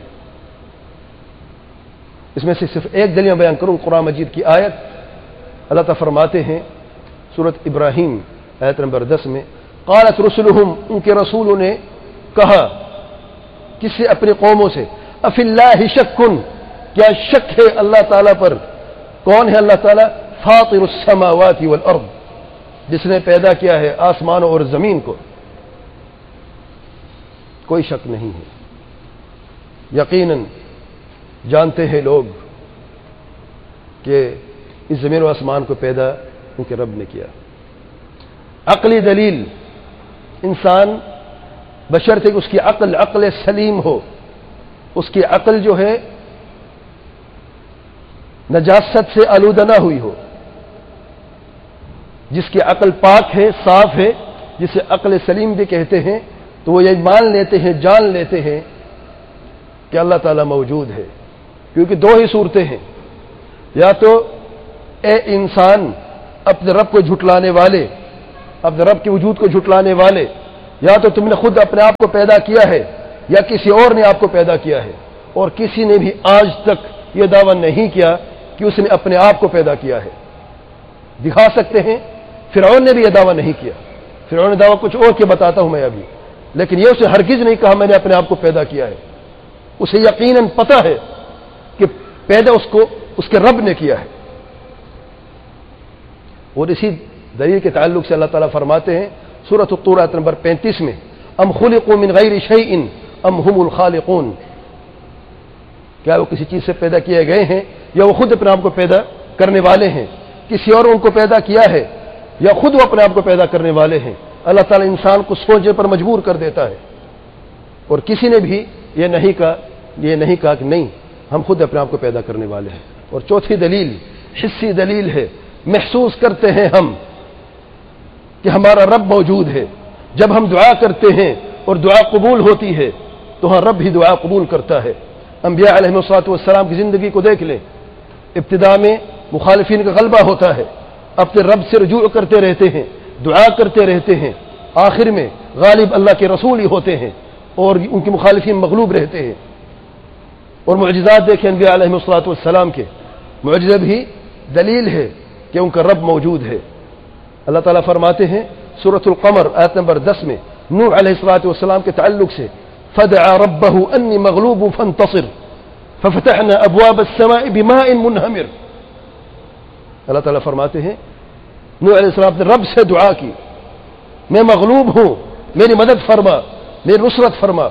اس میں سے صرف ایک دلیل میں بیان کروں، قرآن مجید کی آیت۔ اللہ تعالیٰ فرماتے ہیں سورۃ ابراہیم آیت نمبر 10 میں قالت رسلہم، ان کے رسولوں نے کہا، کس سے؟ اپنی قوموں سے، افی اللہ شک، کیا شک ہے اللہ تعالیٰ پر؟ کون ہے اللہ تعالیٰ؟ فاطر السماوات والارض، جس نے پیدا کیا ہے آسمانوں اور زمین کو۔ کوئی شک نہیں ہے، یقیناً جانتے ہیں لوگ کہ اس زمین و آسمان کو پیدا ان کے رب نے کیا۔ عقلی دلیل، انسان بشرطے کہ اس کی عقل سلیم ہو، اس کی عقل جو ہے نجاست سے آلودہ نہ ہوئی ہو، جس کی عقل پاک ہے، صاف ہے، جسے عقل سلیم بھی کہتے ہیں، تو وہ یہ مان لیتے ہیں، جان لیتے ہیں کہ اللہ تعالیٰ موجود ہے۔ کیونکہ 2 ہی صورتیں ہیں، یا تو اے انسان اپنے رب کو جھٹلانے والے، اپنے رب کے وجود کو جھٹلانے والے، یا تو تم نے خود اپنے آپ کو پیدا کیا ہے یا کسی اور نے آپ کو پیدا کیا ہے، اور کسی نے بھی آج تک یہ دعویٰ نہیں کیا کہ اس نے اپنے آپ کو پیدا کیا ہے۔ دکھا سکتے ہیں، فرعون نے بھی یہ دعویٰ نہیں کیا، فرعون نے دعویٰ کچھ اور کے بتاتا ہوں میں ابھی، لیکن یہ اسے ہرگز نہیں کہا میں نے اپنے آپ کو پیدا کیا ہے۔ اسے یقیناً پتہ ہے کہ پیدا اس کے رب نے کیا ہے۔ اور اسی دلیل کے تعلق سے اللہ تعالیٰ فرماتے ہیں سورۃ الطور آیت نمبر 35 میں، ام خلقوا من غیر شیء ام هم الخالقون، کیا وہ کسی چیز سے پیدا کیے گئے ہیں یا وہ خود اپنے آپ کو پیدا کرنے والے ہیں؟ کسی اور ان کو پیدا کیا ہے یا خود وہ اپنے آپ کو پیدا کرنے والے ہیں؟ اللہ تعالیٰ انسان کو سوچنے پر مجبور کر دیتا ہے، اور کسی نے بھی یہ نہیں کہا کہ نہیں ہم خود اپنے آپ کو پیدا کرنے والے ہیں۔ اور چوتھی دلیل حسی دلیل ہے، محسوس کرتے ہیں ہم کہ ہمارا رب موجود ہے۔ جب ہم دعا کرتے ہیں اور دعا قبول ہوتی ہے تو ہاں رب ہی دعا قبول کرتا ہے۔ انبیاء علیہ الصلوۃ والسلام کی زندگی کو دیکھ لیں، ابتدا میں مخالفین کا غلبہ ہوتا ہے، اپنے رب سے رجوع کرتے رہتے ہیں، دعا کرتے رہتے ہیں، آخر میں غالب اللہ کے رسول ہی ہوتے ہیں اور ان کے مخالفین مغلوب رہتے ہیں۔ اور معجزات دیکھیں انبیاء علیہ الصلوۃ والسلام کے، معجزہ بھی دلیل ہے کہ ان کا رب موجود ہے۔ اللہ تعالیٰ فرماتے ہیں سورۃ القمر آیت نمبر 10 میں نوح علیہ الصلوۃ والسلام کے تعلق سے، فدعا ربه انی مغلوب فانتصر ففتحنا ابواب السماء بماء منہمر۔ اللہ تعالیٰ فرماتے ہیں نوح علیہ السلام نے رب سے دعا کی، میں مغلوب ہوں، میری مدد فرما، میری نصرت فرما۔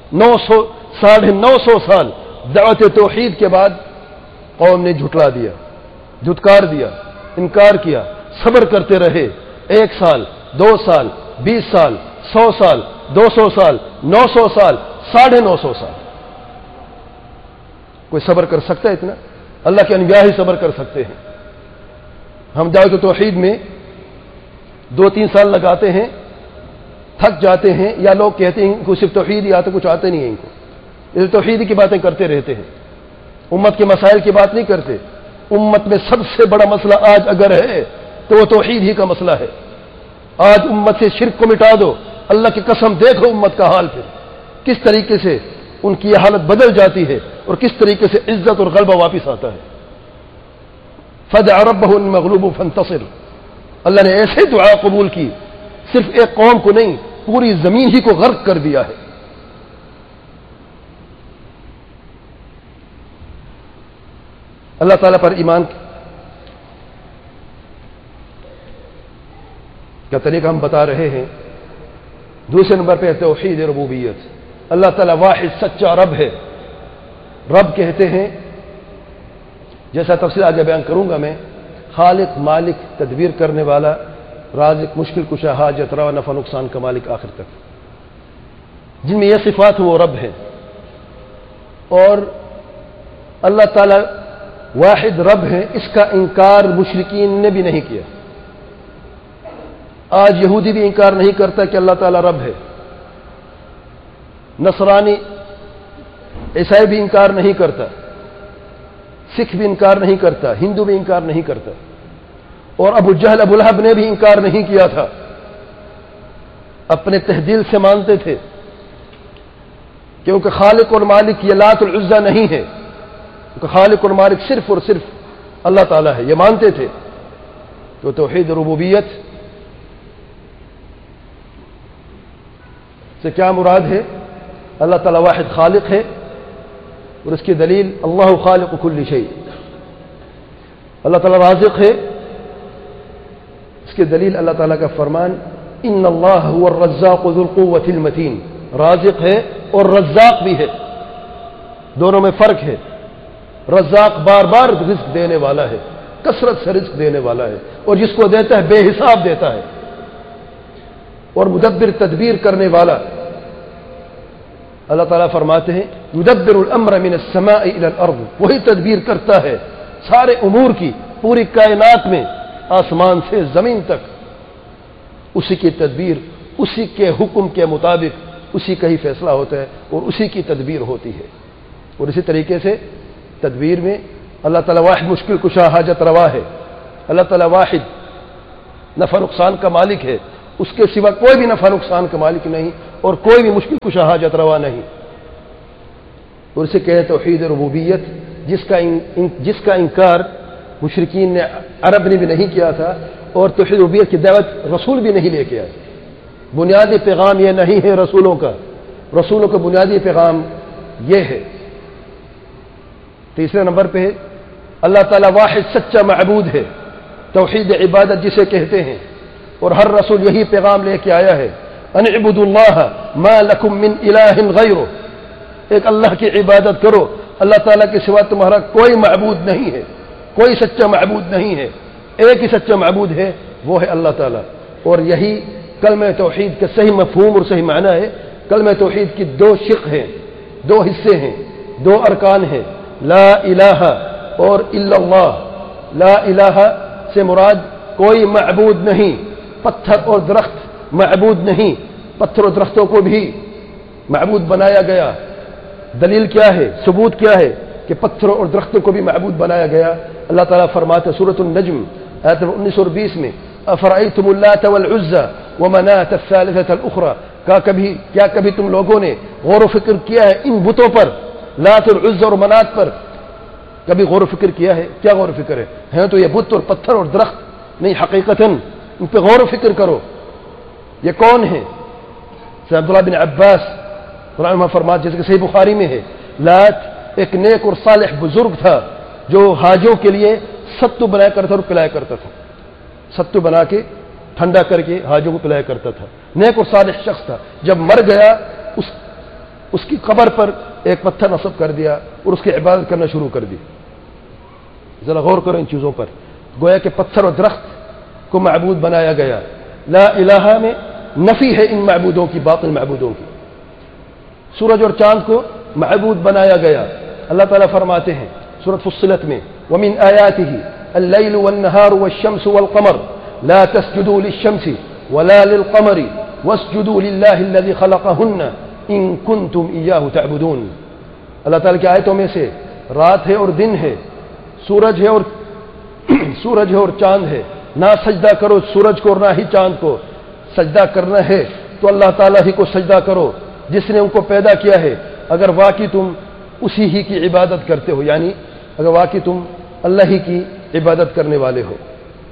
900 سال دعوت توحید کے بعد قوم نے جھٹلا دیا، دھتکار دیا، انکار کیا، صبر کرتے رہے، 1 سال، 2 سال، 20 سال، 100 سال، 200 سال، 900 سال، 950 سال۔ کوئی صبر کر سکتا ہے اتنا؟ اللہ کے انبیاء ہی صبر کر سکتے ہیں۔ ہم دعوت توحید میں 2-3 سال لگاتے ہیں، تھک جاتے ہیں، یا لوگ کہتے ہیں ان کو صرف توحید ہی آتا، کچھ آتے نہیں ہے ان کو، اس توحید کی باتیں کرتے رہتے ہیں، امت کے مسائل کی بات نہیں کرتے۔ امت میں سب سے بڑا مسئلہ آج اگر ہے تو وہ توحید ہی کا مسئلہ ہے۔ آج امت سے شرک کو مٹا دو، اللہ کی قسم دیکھو امت کا حال پھر کس طریقے سے ان کی حالت بدل جاتی ہے اور کس طریقے سے عزت اور غلبہ واپس آتا ہے۔ فدعا ربه انی مغلوب فانتصر، اللہ نے ایسے دعا قبول کی، صرف ایک قوم کو نہیں پوری زمین ہی کو غرق کر دیا ہے۔ اللہ تعالیٰ پر ایمان کا طریقہ ہم بتا رہے ہیں۔ دوسرے نمبر پہ توحید ربوبیت، اللہ تعالیٰ واحد سچا رب ہے۔ رب کہتے ہیں، جیسا تفصیل آگے بیان کروں گا میں، خالق، مالک، تدبیر کرنے والا، رازق، مشکل کشا، حاجت روا، نفع نقصان کا مالک، آخر تک جن میں یہ صفات وہ رب ہے۔ اور اللہ تعالیٰ واحد رب ہے، اس کا انکار مشرکین نے بھی نہیں کیا۔ آج یہودی بھی انکار نہیں کرتا کہ اللہ تعالیٰ رب ہے، نصرانی عیسائی بھی انکار نہیں کرتا، سکھ بھی انکار نہیں کرتا، ہندو بھی انکار نہیں کرتا، اور ابو جہل ابو لہب نے بھی انکار نہیں کیا تھا، اپنے تہ دل سے مانتے تھے کیونکہ خالق اور مالک یہ لات العزا نہیں ہے، کیونکہ خالق اور مالک صرف اور صرف اللہ تعالیٰ ہے، یہ مانتے تھے۔ تو توحید ربوبیت سے کیا مراد ہے؟ اللہ تعالیٰ واحد خالق ہے، اور اس کی دلیل اللہ خالق کل شیء، اللہ تعالیٰ رازق ہے، اس کی دلیل اللہ تعالیٰ کا فرمان ان اللہ هو الرزاق ذو القوة المتین، رازق ہے اور رزاق بھی ہے، دونوں میں فرق ہے۔ رزاق بار بار رزق دینے والا ہے، کثرت سے رزق دینے والا ہے، اور جس کو دیتا ہے بے حساب دیتا ہے، اور مدبر تدبیر کرنے والا۔ اللہ تعالیٰ فرماتے ہیں یدبر الامر من السماء الى الارض، وہی تدبیر کرتا ہے سارے امور کی، پوری کائنات میں آسمان سے زمین تک اسی کی تدبیر، اسی کے حکم کے مطابق اسی کا ہی فیصلہ ہوتا ہے اور اسی کی تدبیر ہوتی ہے۔ اور اسی طریقے سے تدبیر میں اللہ تعالیٰ واحد مشکل کشا، حاجت روا ہے، اللہ تعالیٰ واحد نفع نقصان کا مالک ہے، اس کے سوا کوئی بھی نفع نقصان کا مالک نہیں اور کوئی بھی مشکل کشا حاجت روا نہیں. اور اسے کہے توحید ربوبیت، جس کا انکار مشرکین نے عرب نے بھی نہیں کیا تھا، اور توحید ربوبیت کی دعوت رسول بھی نہیں لے کے آئے. بنیادی پیغام یہ نہیں ہے رسولوں کا بنیادی پیغام یہ ہے. تیسرے نمبر پہ اللہ تعالیٰ واحد سچا معبود ہے، توحید عبادت جسے کہتے ہیں، اور ہر رسول یہی پیغام لے کے آیا ہے، ان اعبدوا اللہ ما لکم من الہ غیرہ، ایک اللہ کی عبادت کرو، اللہ تعالیٰ کے سوا تمہارا کوئی معبود نہیں ہے، کوئی سچا معبود نہیں ہے، ایک ہی سچا معبود ہے، وہ ہے اللہ تعالیٰ. اور یہی کلمہ توحید کا صحیح مفہوم اور صحیح معنی ہے. کلمہ توحید کی دو شق ہیں، دو حصے ہیں، دو ارکان ہیں، لا الہ اور الا اللہ. لا الہ سے مراد کوئی معبود نہیں، پتھر اور درخت معبود نہیں، پتھر اور درختوں کو بھی معبود بنایا گیا. دلیل کیا ہے، ثبوت کیا ہے کہ پتھروں اور درختوں کو بھی معبود بنایا گیا؟ اللہ تعالیٰ فرماتے سورۃ النجم آیت 19 اور 20 میں، افرأیتم اللات والعزى ومناة الثالثة الاخرى، کیا کبھی تم لوگوں نے غور و فکر کیا ہے ان بتوں پر، لات اور عزى اور منات پر کبھی غور و فکر کیا ہے؟ کیا غور و فکر ہے؟ ہیں تو یہ بت اور پتھر اور درخت نہیں، حقیقتاً ان پہ غور و فکر کرو. یہ کون ہے؟ عبداللہ بن عباس رحمہ فرماتے جیسے کہ صحیح بخاری میں ہے، لات ایک نیک اور صالح بزرگ تھا جو حاجوں کے لیے ستو بنایا کرتا تھا اور پلایا کرتا تھا. ستو بنا کے ٹھنڈا کر کے حاجوں کو پلایا کرتا تھا. نیک اور صالح شخص تھا. جب مر گیا اس کی قبر پر ایک پتھر نصب کر دیا اور اس کی عبادت کرنا شروع کر دی. ذرا غور کرو ان چیزوں پر. گویا کہ پتھر اور درخت کو معبود بنایا گیا. لا الہ میں نفی ہے ان معبودوں کی، باطل معبودوں کی. سورج اور چاند کو معبود بنایا گیا. اللہ تعالیٰ فرماتے ہیں سورۃ فصلت میں، وَمِنْ آيَاتِهِ اللَّيْلُ وَالنَّهَارُ وَالشَّمْسُ وَالْقَمَرُ لَا تَسْجُدُوا لِلشَّمْسِ وَلَا لِلْقَمَرِ وَاسْجُدُوا لِلَّهِ الَّذِي خَلَقَهُنَّ إِن كُنتُمْ إِيَّاهُ تَعْبُدُونَ. اللہ تعالیٰ کی آیتوں میں سے رات ہے اور دن ہے، سورج ہے اور چاند ہے. نہ سجدہ کرو سورج کو اور نہ ہی چاند کو. سجدہ کرنا ہے تو اللہ تعالیٰ ہی کو سجدہ کرو جس نے ان کو پیدا کیا ہے، اگر واقعی تم اسی ہی کی عبادت کرتے ہو، یعنی اگر واقعی تم اللہ ہی کی عبادت کرنے والے ہو.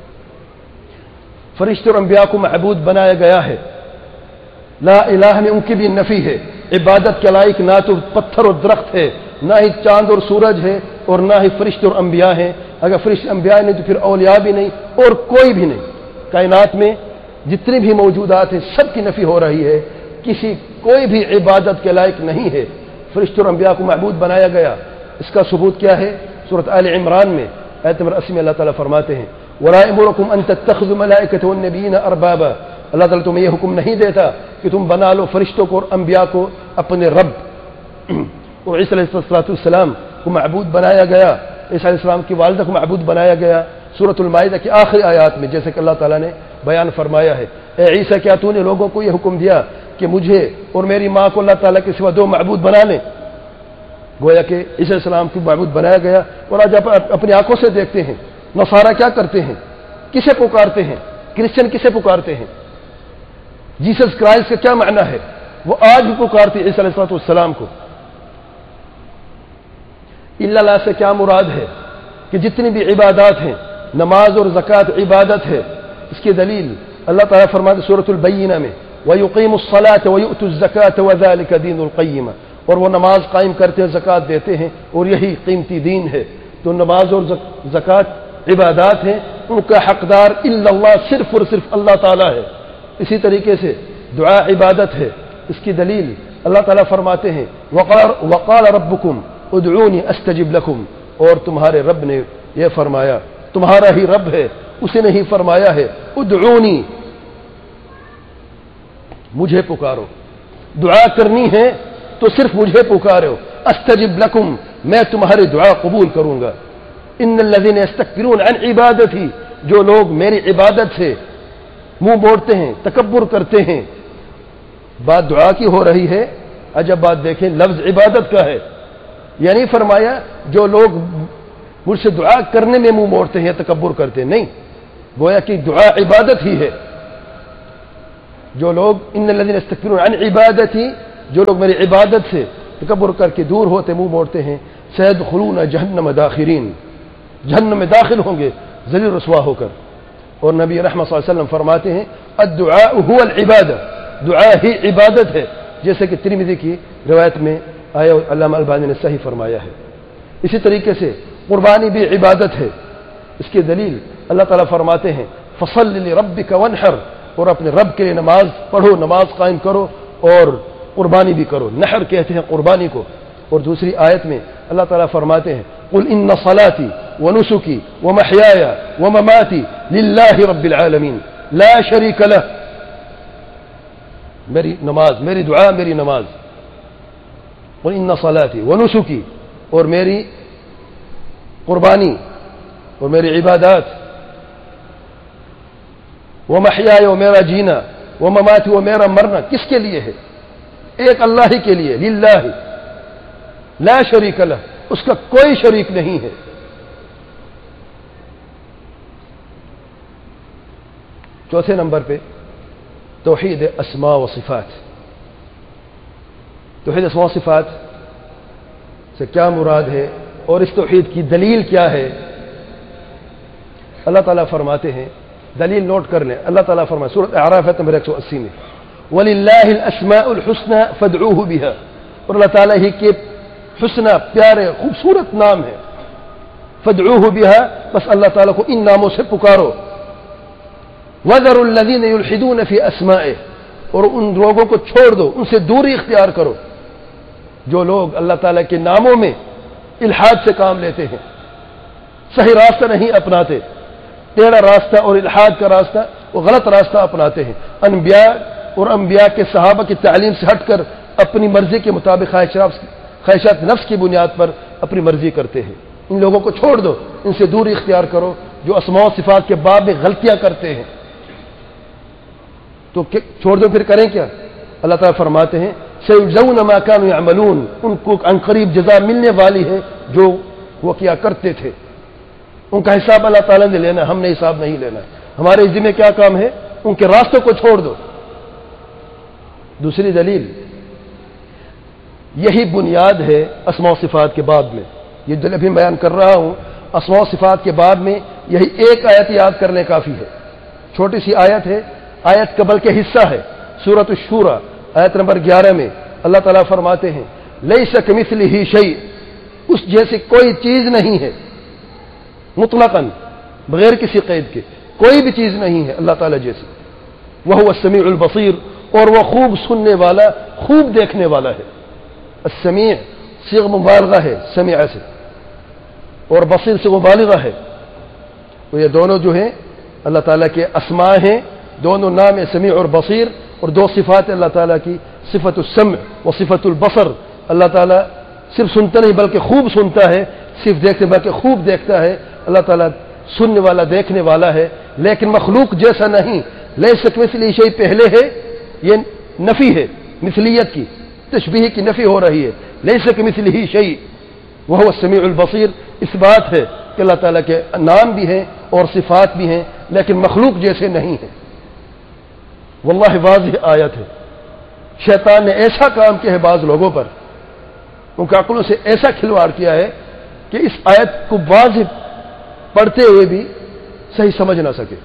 فرشتے اور انبیاء کو معبود بنایا گیا ہے. لا الہ میں ان کی بھی نفی ہے. عبادت کے لائق نہ تو پتھر اور درخت ہے، نہ ہی چاند اور سورج ہے، اور نہ ہی فرشتے اور انبیاء ہیں. اگر فرشتے انبیاء نہیں تو پھر اولیاء بھی نہیں اور کوئی بھی نہیں. کائنات میں جتنے بھی موجودات ہیں سب کی نفی ہو رہی ہے، کوئی بھی عبادت کے لائق نہیں ہے. فرشتے اور انبیاء کو معبود بنایا گیا. اس کا ثبوت کیا ہے؟ سورۃ آل عمران میں آیت نمبر 80 میں اللہ تعالیٰ فرماتے ہیں، وَلَا يَأْمُرُكُمْ أَن تَتَّخِذُوا الْمَلَائِكَةَ وَالنَّبِيِّينَ أَرْبَابًا. اللہ تعالیٰ تمہیں یہ حکم نہیں دیتا کہ تم بنا لو فرشتوں کو اور انبیاء کو اپنے رب. اور عیسیٰ علیہ السلام کو معبود بنایا گیا، عیسیٰ علیہ السلام کی والدہ کو معبود بنایا گیا. سورۃ المائدہ کی آخری آیات میں جیسے کہ اللہ تعالیٰ نے بیان فرمایا ہے، اے عیسیٰ کیا تو نے لوگوں کو یہ حکم دیا کہ مجھے اور میری ماں کو اللہ تعالیٰ کے سوا دو معبود بنا لیں؟ گویا کہ عیسیٰ علیہ السلام کو معبود بنایا گیا. اور آج اپنی آنکھوں سے دیکھتے ہیں نصارہ کیا کرتے ہیں، کسے پکارتے ہیں، کرسچن کسے پکارتے ہیں، جیسس کرائسٹ کا کیا معنی ہے، وہ آج بھی پکارتے ہیں عیسیٰ علیہ السلام کو. اللہ سے کیا مراد ہے کہ جتنی بھی عبادات ہیں، نماز اور زکوٰۃ عبادت ہے. اس کی دلیل اللہ تعالیٰ فرماتے سورۃ البینہ میں، وَيُقِيمُوا الصَّلَاةَ وَيُؤْتُوا الزَّكَاةَ وَذَلِكَ دِينُ الْقَيِّمَةِ. اور وہ نماز قائم کرتے ہیں، زکوٰۃ دیتے ہیں، اور یہی قیمتی دین ہے. تو نماز اور زکوٰۃ عبادات ہیں، ان کا حقدار الا اللہ، صرف اور صرف اللہ تعالیٰ ہے. اسی طریقے سے دعا عبادت ہے. اس کی دلیل اللہ تعالیٰ فرماتے ہیں، وَقَالَ رَبُّكُمْ ادعونی استجب لکم. اور تمہارے رب نے یہ فرمایا، تمہارا ہی رب ہے، اسی نے ہی فرمایا ہے ادعونی، مجھے پکارو. دعا کرنی ہے تو صرف مجھے پکارو. استجب لکم، میں تمہاری دعا قبول کروں گا. ان الذین یستکبرون عن عبادتی، جو لوگ میری عبادت سے منہ موڑتے ہیں، تکبر کرتے ہیں. بات دعا کی ہو رہی ہے، عجب بات دیکھیں، لفظ عبادت کا ہے. یعنی فرمایا جو لوگ مجھ سے دعا کرنے میں منہ موڑتے ہیں، تکبر کرتے ہیں، نہیں، گویا کہ دعا عبادت ہی ہے. جو لوگ ان الذین یستکبرون عن عبادتی، جو لوگ میری عبادت سے تکبر کر کے دور ہوتے، منہ موڑتے ہیں، سیدخلون جہنم داخرین، جہنم میں داخل ہوں گے ذلیل رسوا ہو کر. اور نبی رحمت صلی اللہ علیہ وسلم فرماتے ہیں الدعاء هو العبادہ، دعا ہی عبادت ہے، جیسے کہ ترمذی کی روایت میں آیا، علامہ البانی نے صحیح فرمایا ہے. اسی طریقے سے قربانی بھی عبادت ہے. اس کی دلیل اللہ تعالیٰ فرماتے ہیں فصل لربک وانحر، اور اپنے رب کے لیے نماز پڑھو، نماز قائم کرو اور قربانی بھی کرو. نحر کہتے ہیں قربانی کو. اور دوسری آیت میں اللہ تعالیٰ فرماتے ہیں قل ان صلاتی ونسکی ومحیای ومماتی للہ رب العالمین لا شریک لہ. میری نماز، میری دعا، میری نماز. قل ان صلاتی ونسکی، اور میری قربانی اور میری عبادات، ومحیای، و میرا جینا، ومماتی، و میرا مرنا کس کے لیے ہے؟ ایک اللہ ہی کے لیے. للہ لا شریک لہ، اس کا کوئی شریک نہیں ہے. چوتھے نمبر پہ توحید اسماء و صفات. توحید اسماء و صفات سے کیا مراد ہے اور اس توحید کی دلیل کیا ہے؟ اللہ تعالیٰ فرماتے ہیں، دلیل نوٹ کر لیں. اللہ تعالیٰ فرمائے سورۃ اعراف نمبر 180 میں وَلِلَّهِ الْأَسْمَاءُ الْحُسْنَى فَادْعُوهُ بِهَا، اور اللہ تعالیٰ ہی کے حسنہ، پیارے، خوبصورت نام ہے. فَادْعُوهُ بِهَا، بس اللہ تعالیٰ کو ان ناموں سے پکارو. وَذَرُوا الَّذِينَ يُلْحِدُونَ فِي أَسْمَائِهِ، اور ان لوگوں کو چھوڑ دو، ان سے دوری اختیار کرو جو لوگ اللہ تعالیٰ کے ناموں میں الحاد سے کام لیتے ہیں، صحیح راستہ نہیں اپناتے، ٹیڑھا راستہ اور الحاد کا راستہ، وہ غلط راستہ اپناتے ہیں. انبیاء اور انبیاء کے صحابہ کی تعلیم سے ہٹ کر اپنی مرضی کے مطابق خواہشات نفس کی بنیاد پر اپنی مرضی کرتے ہیں. ان لوگوں کو چھوڑ دو، ان سے دوری اختیار کرو جو اسماء و صفات کے باب میں غلطیاں کرتے ہیں. تو چھوڑ دو، پھر کریں کیا؟ اللہ تعالیٰ فرماتے ہیں سَيُجْزَوْنَ مَا كَانُوا يَعْمَلُونَ، ان کو عنقریب جزا ملنے والی ہے جو وہ کیا کرتے تھے. ان کا حساب اللہ تعالیٰ نے لینا، ہم نے حساب نہیں لینا. ہمارے ذمہ کیا کام ہے؟ ان کے راستوں کو چھوڑ دو. دوسری دلیل یہی بنیاد ہے اسماء و صفات کے باب میں. یہ جو ابھی بیان کر رہا ہوں اسماء و صفات کے باب میں یہی ایک آیت یاد کرنے کافی ہے. چھوٹی سی آیت ہے، آیت قبل کے حصہ ہے. سورۃ الشورى آیت نمبر 11 میں اللہ تعالیٰ فرماتے ہیں لیس کمثلہ شیء، اس جیسی کوئی چیز نہیں ہے، مطلقاً بغیر کسی قید کے کوئی بھی چیز نہیں ہے اللہ تعالیٰ جیسی. وہو السمیع البصیر، اور وہ خوب سننے والا، خوب دیکھنے والا ہے. السمیع صیغہ مبالغہ ہے سمیع سے، اور بصیر سے مبالغہ ہے. تو یہ دونوں جو ہیں اللہ تعالیٰ کے اسماء ہیں، دونوں نام ہیں سمیع اور بصیر. اور دو صفات اللہ تعالیٰ کی، صفت السمع و صفت البصر. اللہ تعالیٰ صرف سنتا نہیں بلکہ خوب سنتا ہے، صرف دیکھتے بلکہ خوب دیکھتا ہے. اللہ تعالیٰ سننے والا، دیکھنے والا ہے، لیکن مخلوق جیسا نہیں. لیس کمثلہ شیء پہلے ہے، یہ نفی ہے مثلیت کی، تشبیہ کی نفی ہو رہی ہے. لیس کمثلہ شیء وہو السمیع البصیر، اس بات ہے کہ اللہ تعالیٰ کے نام بھی ہیں اور صفات بھی ہیں لیکن مخلوق جیسے نہیں ہیں. واللہ واضح آیت ہے. شیطان نے ایسا کام کیا ہے بعض لوگوں پر، ان کے عقلوں سے ایسا کھلواڑ کیا ہے کہ اس آیت کو واضح پڑھتے ہوئے بھی صحیح سمجھ نہ سکے.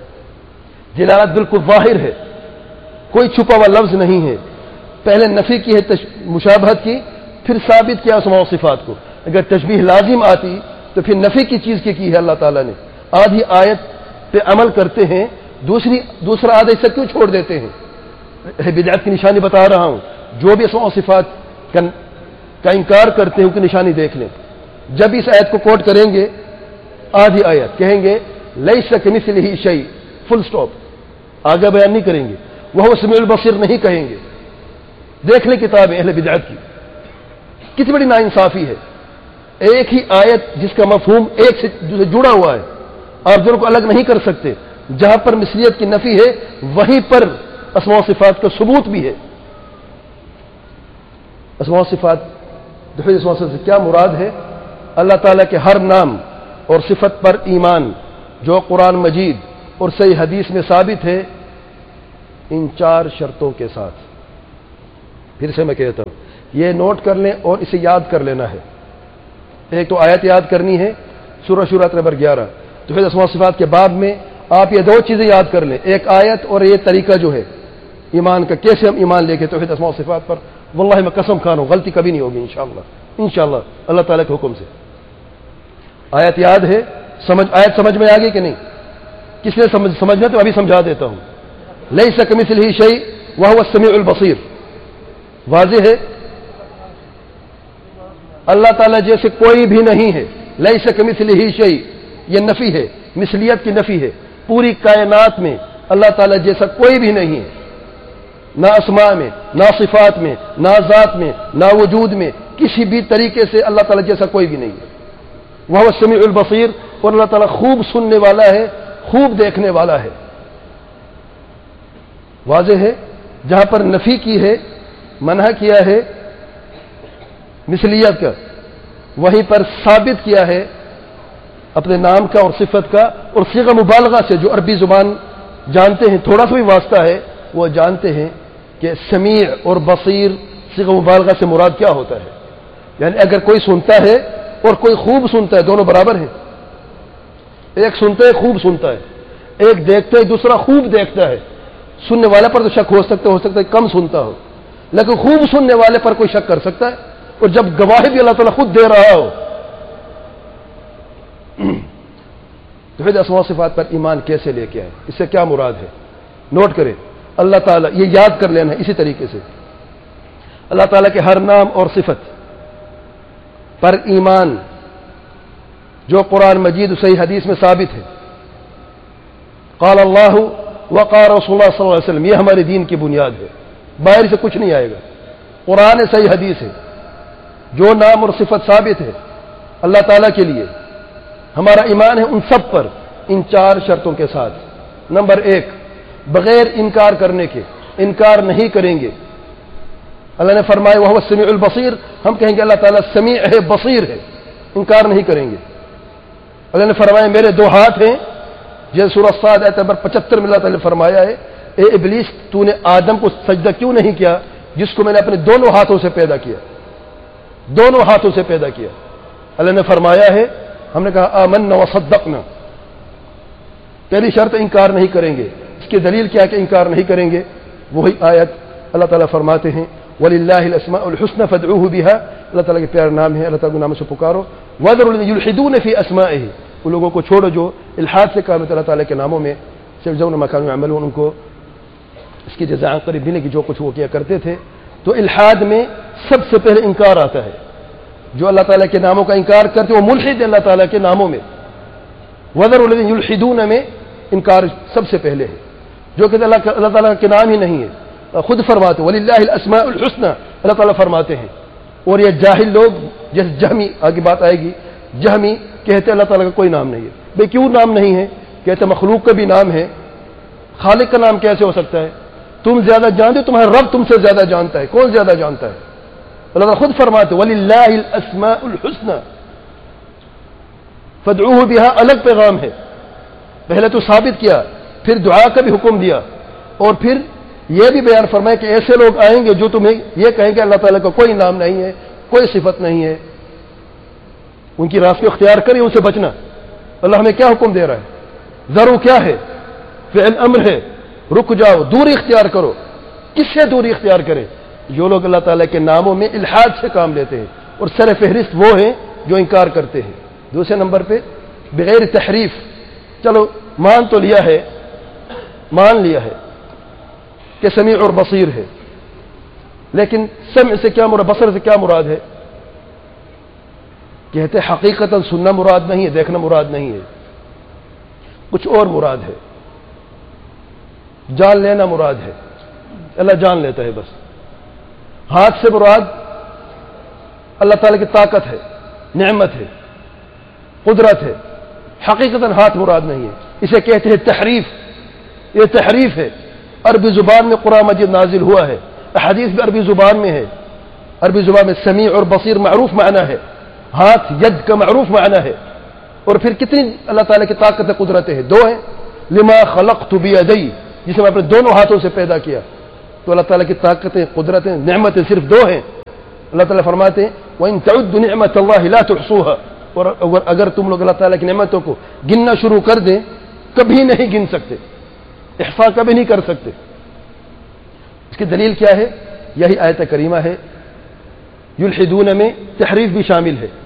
دلالت بالکل ظاہر ہے، کوئی چھپا ہوا لفظ نہیں ہے. پہلے نفی کی ہے مشابہت کی، پھر ثابت کیا اسماء و صفات کو. اگر تشبیہ لازم آتی تو پھر نفی کی چیز کی ہے اللہ تعالیٰ نے. آدھی آیت پہ عمل کرتے ہیں، دوسرا آدھا حصہ کیوں چھوڑ دیتے ہیں؟ بدعت کی نشانی بتا رہا ہوں. جو بھی اسماء و صفات کا انکار کرتے ہیں ان کی نشانی دیکھ لیں. جب اس آیت کو کوٹ کریں گے، آدھی آیت کہیں گے لیس کمثلہ شیء، فل سٹاپ، آگے بیان نہیں کریں گے. وہ سمیع البصیر نہیں کہیں گے. دیکھ لیں کتابیں اہل بدعت کی، کتنی بڑی ناانصافی ہے. ایک ہی آیت جس کا مفہوم ایک سے جڑا ہوا ہے، آپ دونوں کو الگ نہیں کر سکتے. جہاں پر مثلیت کی نفی ہے وہیں پر اسماء و صفات کا ثبوت بھی ہے. اسماء و صفات سے کیا مراد ہے؟ اللہ تعالیٰ کے ہر نام اور صفت پر ایمان جو قرآن مجید اور صحیح حدیث میں ثابت ہے ان 4 شرطوں کے ساتھ. پھر سے میں کہتا ہوں، یہ نوٹ کر لیں اور اسے یاد کر لینا ہے. ایک تو آیت یاد کرنی ہے سورہ شورى نمبر 11. توحید اسماء و صفات کے باب میں آپ یہ 2 چیزیں یاد کر لیں، ایک آیت اور یہ طریقہ جو ہے ایمان کا، کیسے ہم ایمان لے کے توحید اسماء و صفات پر. واللہ میں قسم کھا رہا ہوں غلطی کبھی نہیں ہوگی انشاءاللہ اللہ تعالیٰ کے حکم سے. آیت یاد ہے؟ آیت سمجھ میں آ گئی کہ نہیں؟ کس نے سمجھنا تو ابھی سمجھا دیتا ہوں. لیس کمثلہ شیء وہو السمیع البصیر. واضح ہے؟ اللہ تعالیٰ جیسے کوئی بھی نہیں ہے. لیس کمثلہ شیء، یہ نفی ہے، مثلیت کی نفی ہے. پوری کائنات میں اللہ تعالیٰ جیسا کوئی بھی نہیں ہے، نہ اسماء میں، نہ صفات میں، نہ ذات میں، نہ وجود میں، کسی بھی طریقے سے اللہ تعالیٰ جیسا کوئی بھی نہیں ہے. وہ السمیع البصیر، اور اللہ تعالیٰ خوب سننے والا ہے، خوب دیکھنے والا ہے. واضح ہے؟ جہاں پر نفی کی ہے، منع کیا ہے مثلیت کا، وہیں پر ثابت کیا ہے اپنے نام کا اور صفت کا. اور صیغہ مبالغہ سے جو عربی زبان جانتے ہیں، تھوڑا سا بھی واسطہ ہے، وہ جانتے ہیں کہ سمیع اور بصیر صیغہ مبالغہ سے مراد کیا ہوتا ہے. یعنی اگر کوئی سنتا ہے اور کوئی خوب سنتا ہے، دونوں برابر ہیں. ایک سنتا ہے خوب سنتا ہے، ایک دیکھتا ہے دوسرا خوب دیکھتا ہے. سننے والے پر تو شک ہو سکتا ہے کم سنتا ہو، لیکن خوب سننے والے پر کوئی شک کر سکتا ہے. اور جب گواہی بھی اللہ تعالیٰ خود دے رہا ہو. توحید اسماء و صفات پر ایمان کیسے لے کے آئے، اس سے کیا مراد ہے؟ نوٹ کریں. اللہ تعالیٰ، یہ یاد کر لینا ہے اسی طریقے سے، اللہ تعالیٰ کے ہر نام اور صفت پر ایمان جو قرآن مجید صحیح حدیث میں ثابت ہے. قال اللہ وقال رسول اللہ صلی اللہ علیہ وسلم، یہ ہمارے دین کی بنیاد ہے، باہر سے کچھ نہیں آئے گا. قرآن صحیح حدیث ہے، جو نام اور صفت ثابت ہے اللہ تعالیٰ کے لیے، ہمارا ایمان ہے ان سب پر، ان 4 شرطوں کے ساتھ. نمبر 1، بغیر انکار کرنے کے، انکار نہیں کریں گے. اللہ نے فرمایا وہ السمیع البصیر، ہم کہیں گے اللہ تعالیٰ سمیع ہے، بصیر ہے، انکار نہیں کریں گے. اللہ نے فرمایا میرے 2 ہاتھ ہیں، جیسے سورہ صاد آیت نمبر 75 میں اللہ تعالیٰ نے فرمایا ہے اے ابلیس، تو نے آدم کو سجدہ کیوں نہیں کیا جس کو میں نے اپنے دونوں ہاتھوں سے پیدا کیا، دونوں ہاتھوں سے پیدا کیا. اللہ نے فرمایا ہے، ہم نے کہا آمنا وصدقنا. پہلی شرط انکار نہیں کریں گے. اس کی دلیل کیا کہ انکار نہیں کریں گے؟ وہی آیت اللہ تعالیٰ فرماتے ہیں وَلِلَّهِ الْأَسْمَاءُ الْحُسْنَى فَادْعُوهُ بِهَا. اللہ تعالیٰ کے پیارے نام ہیں، اللہ تعالیٰ کے نام سے پکارو. وَذَرُوا الَّذِينَ يُلْحِدُونَ فِي أَسْمَائِهِ، ان لوگوں کو چھوڑو جو الحاد سے کام اللہ تعالیٰ کے ناموں میں سيجزون ما كانوا يعملون، ان کو اس کی جزا قریب ملے گی جو کچھ وہ کیا کرتے تھے. تو الحاد میں سب سے پہلے انکار آتا ہے. جو اللہ تعالیٰ کے ناموں کا انکار کرتے وہ ملحد ہے اللہ تعالیٰ کے ناموں میں. وَذَرُوا الَّذِينَ يُلْحِدُونَ میں انکار سب سے پہلے ہے، جو کہ اللہ تعالیٰ کے نام ہی نہیں ہے. خود فرماتے وَلِلَّهِ الْأَسْمَاءُ الْحُسْنَى، اللہ تعالیٰ فرماتے ہیں. اور یہ جاہل لوگ جیسے جہمی، آگے بات آئے گی، جہمی کہتے اللہ تعالیٰ کا کوئی نام نہیں ہے. بھئی کیوں نام نہیں ہے؟ کہتے مخلوق کا بھی نام ہے، خالق کا نام کیسے ہو سکتا ہے؟ تم زیادہ جانتے، تمہارا رب تم سے زیادہ جانتا ہے. کون زیادہ جانتا ہے؟ اللہ تعالیٰ خود فرماتے وَلِلَّهِ الْأَسْمَاءُ الْحُسْنَى فَادْعُوهُ بِهَا. الگ پیغام ہے، پہلے تو ثابت کیا، پھر دعا کا بھی حکم دیا، اور پھر یہ بھی بیان فرمایا کہ ایسے لوگ آئیں گے جو تمہیں یہ کہیں کہ اللہ تعالیٰ کا کوئی نام نہیں ہے، کوئی صفت نہیں ہے. ان کی راست کو اختیار کریں، ان سے بچنا. اللہ ہمیں کیا حکم دے رہا ہے؟ ذرو کیا ہے؟ فعل امر ہے، رک جاؤ، دوری اختیار کرو. کس سے دوری اختیار کرے؟ جو لوگ اللہ تعالیٰ کے ناموں میں الحاد سے کام لیتے ہیں، اور سر فہرست وہ ہیں جو انکار کرتے ہیں. دوسرے نمبر پہ بغیر تحریف. چلو مان تو لیا ہے، مان لیا ہے کہ سمیع اور بصیر ہے، لیکن سمع سے کیا مراد، بصر سے کیا مراد ہے؟ کہتے حقیقتاً سننا مراد نہیں ہے، دیکھنا مراد نہیں ہے، کچھ اور مراد ہے. جان لینا مراد ہے، اللہ جان لیتا ہے بس. ہاتھ سے مراد اللہ تعالیٰ کی طاقت ہے، نعمت ہے، قدرت ہے. حقیقتاً ہاتھ مراد نہیں ہے. اسے کہتے ہیں تحریف. یہ تحریف ہے. عربی زبان میں قرآن مجید نازل ہوا ہے، احادیث بھی عربی زبان میں ہے. عربی زبان میں سمیع اور بصیر معروف معنی ہے، ہاتھ ید کا معروف معنی ہے. اور پھر کتنی اللہ تعالیٰ کی طاقت قدرتیں ہیں؟ 2 ہیں. لما خلقت بیدی، جسے میں اپنے دونوں ہاتھوں سے پیدا کیا. تو اللہ تعالیٰ کی طاقتیں، قدرتیں، نعمتیں صرف دو ہیں. اللہ تعالیٰ فرماتے ہیں وَإِن تَعُدُّوا نِعْمَةَ اللَّهِ لَا تُحْصُوهَا، اور اگر تم لوگ اللہ تعالیٰ کی نعمتوں کو گننا شروع کر دیں کبھی نہیں گن سکتے، احصاء کبھی نہیں کر سکتے. اس کی دلیل کیا ہے؟ یہی آیت کریمہ ہے. یلحدون میں تحریف بھی شامل ہے.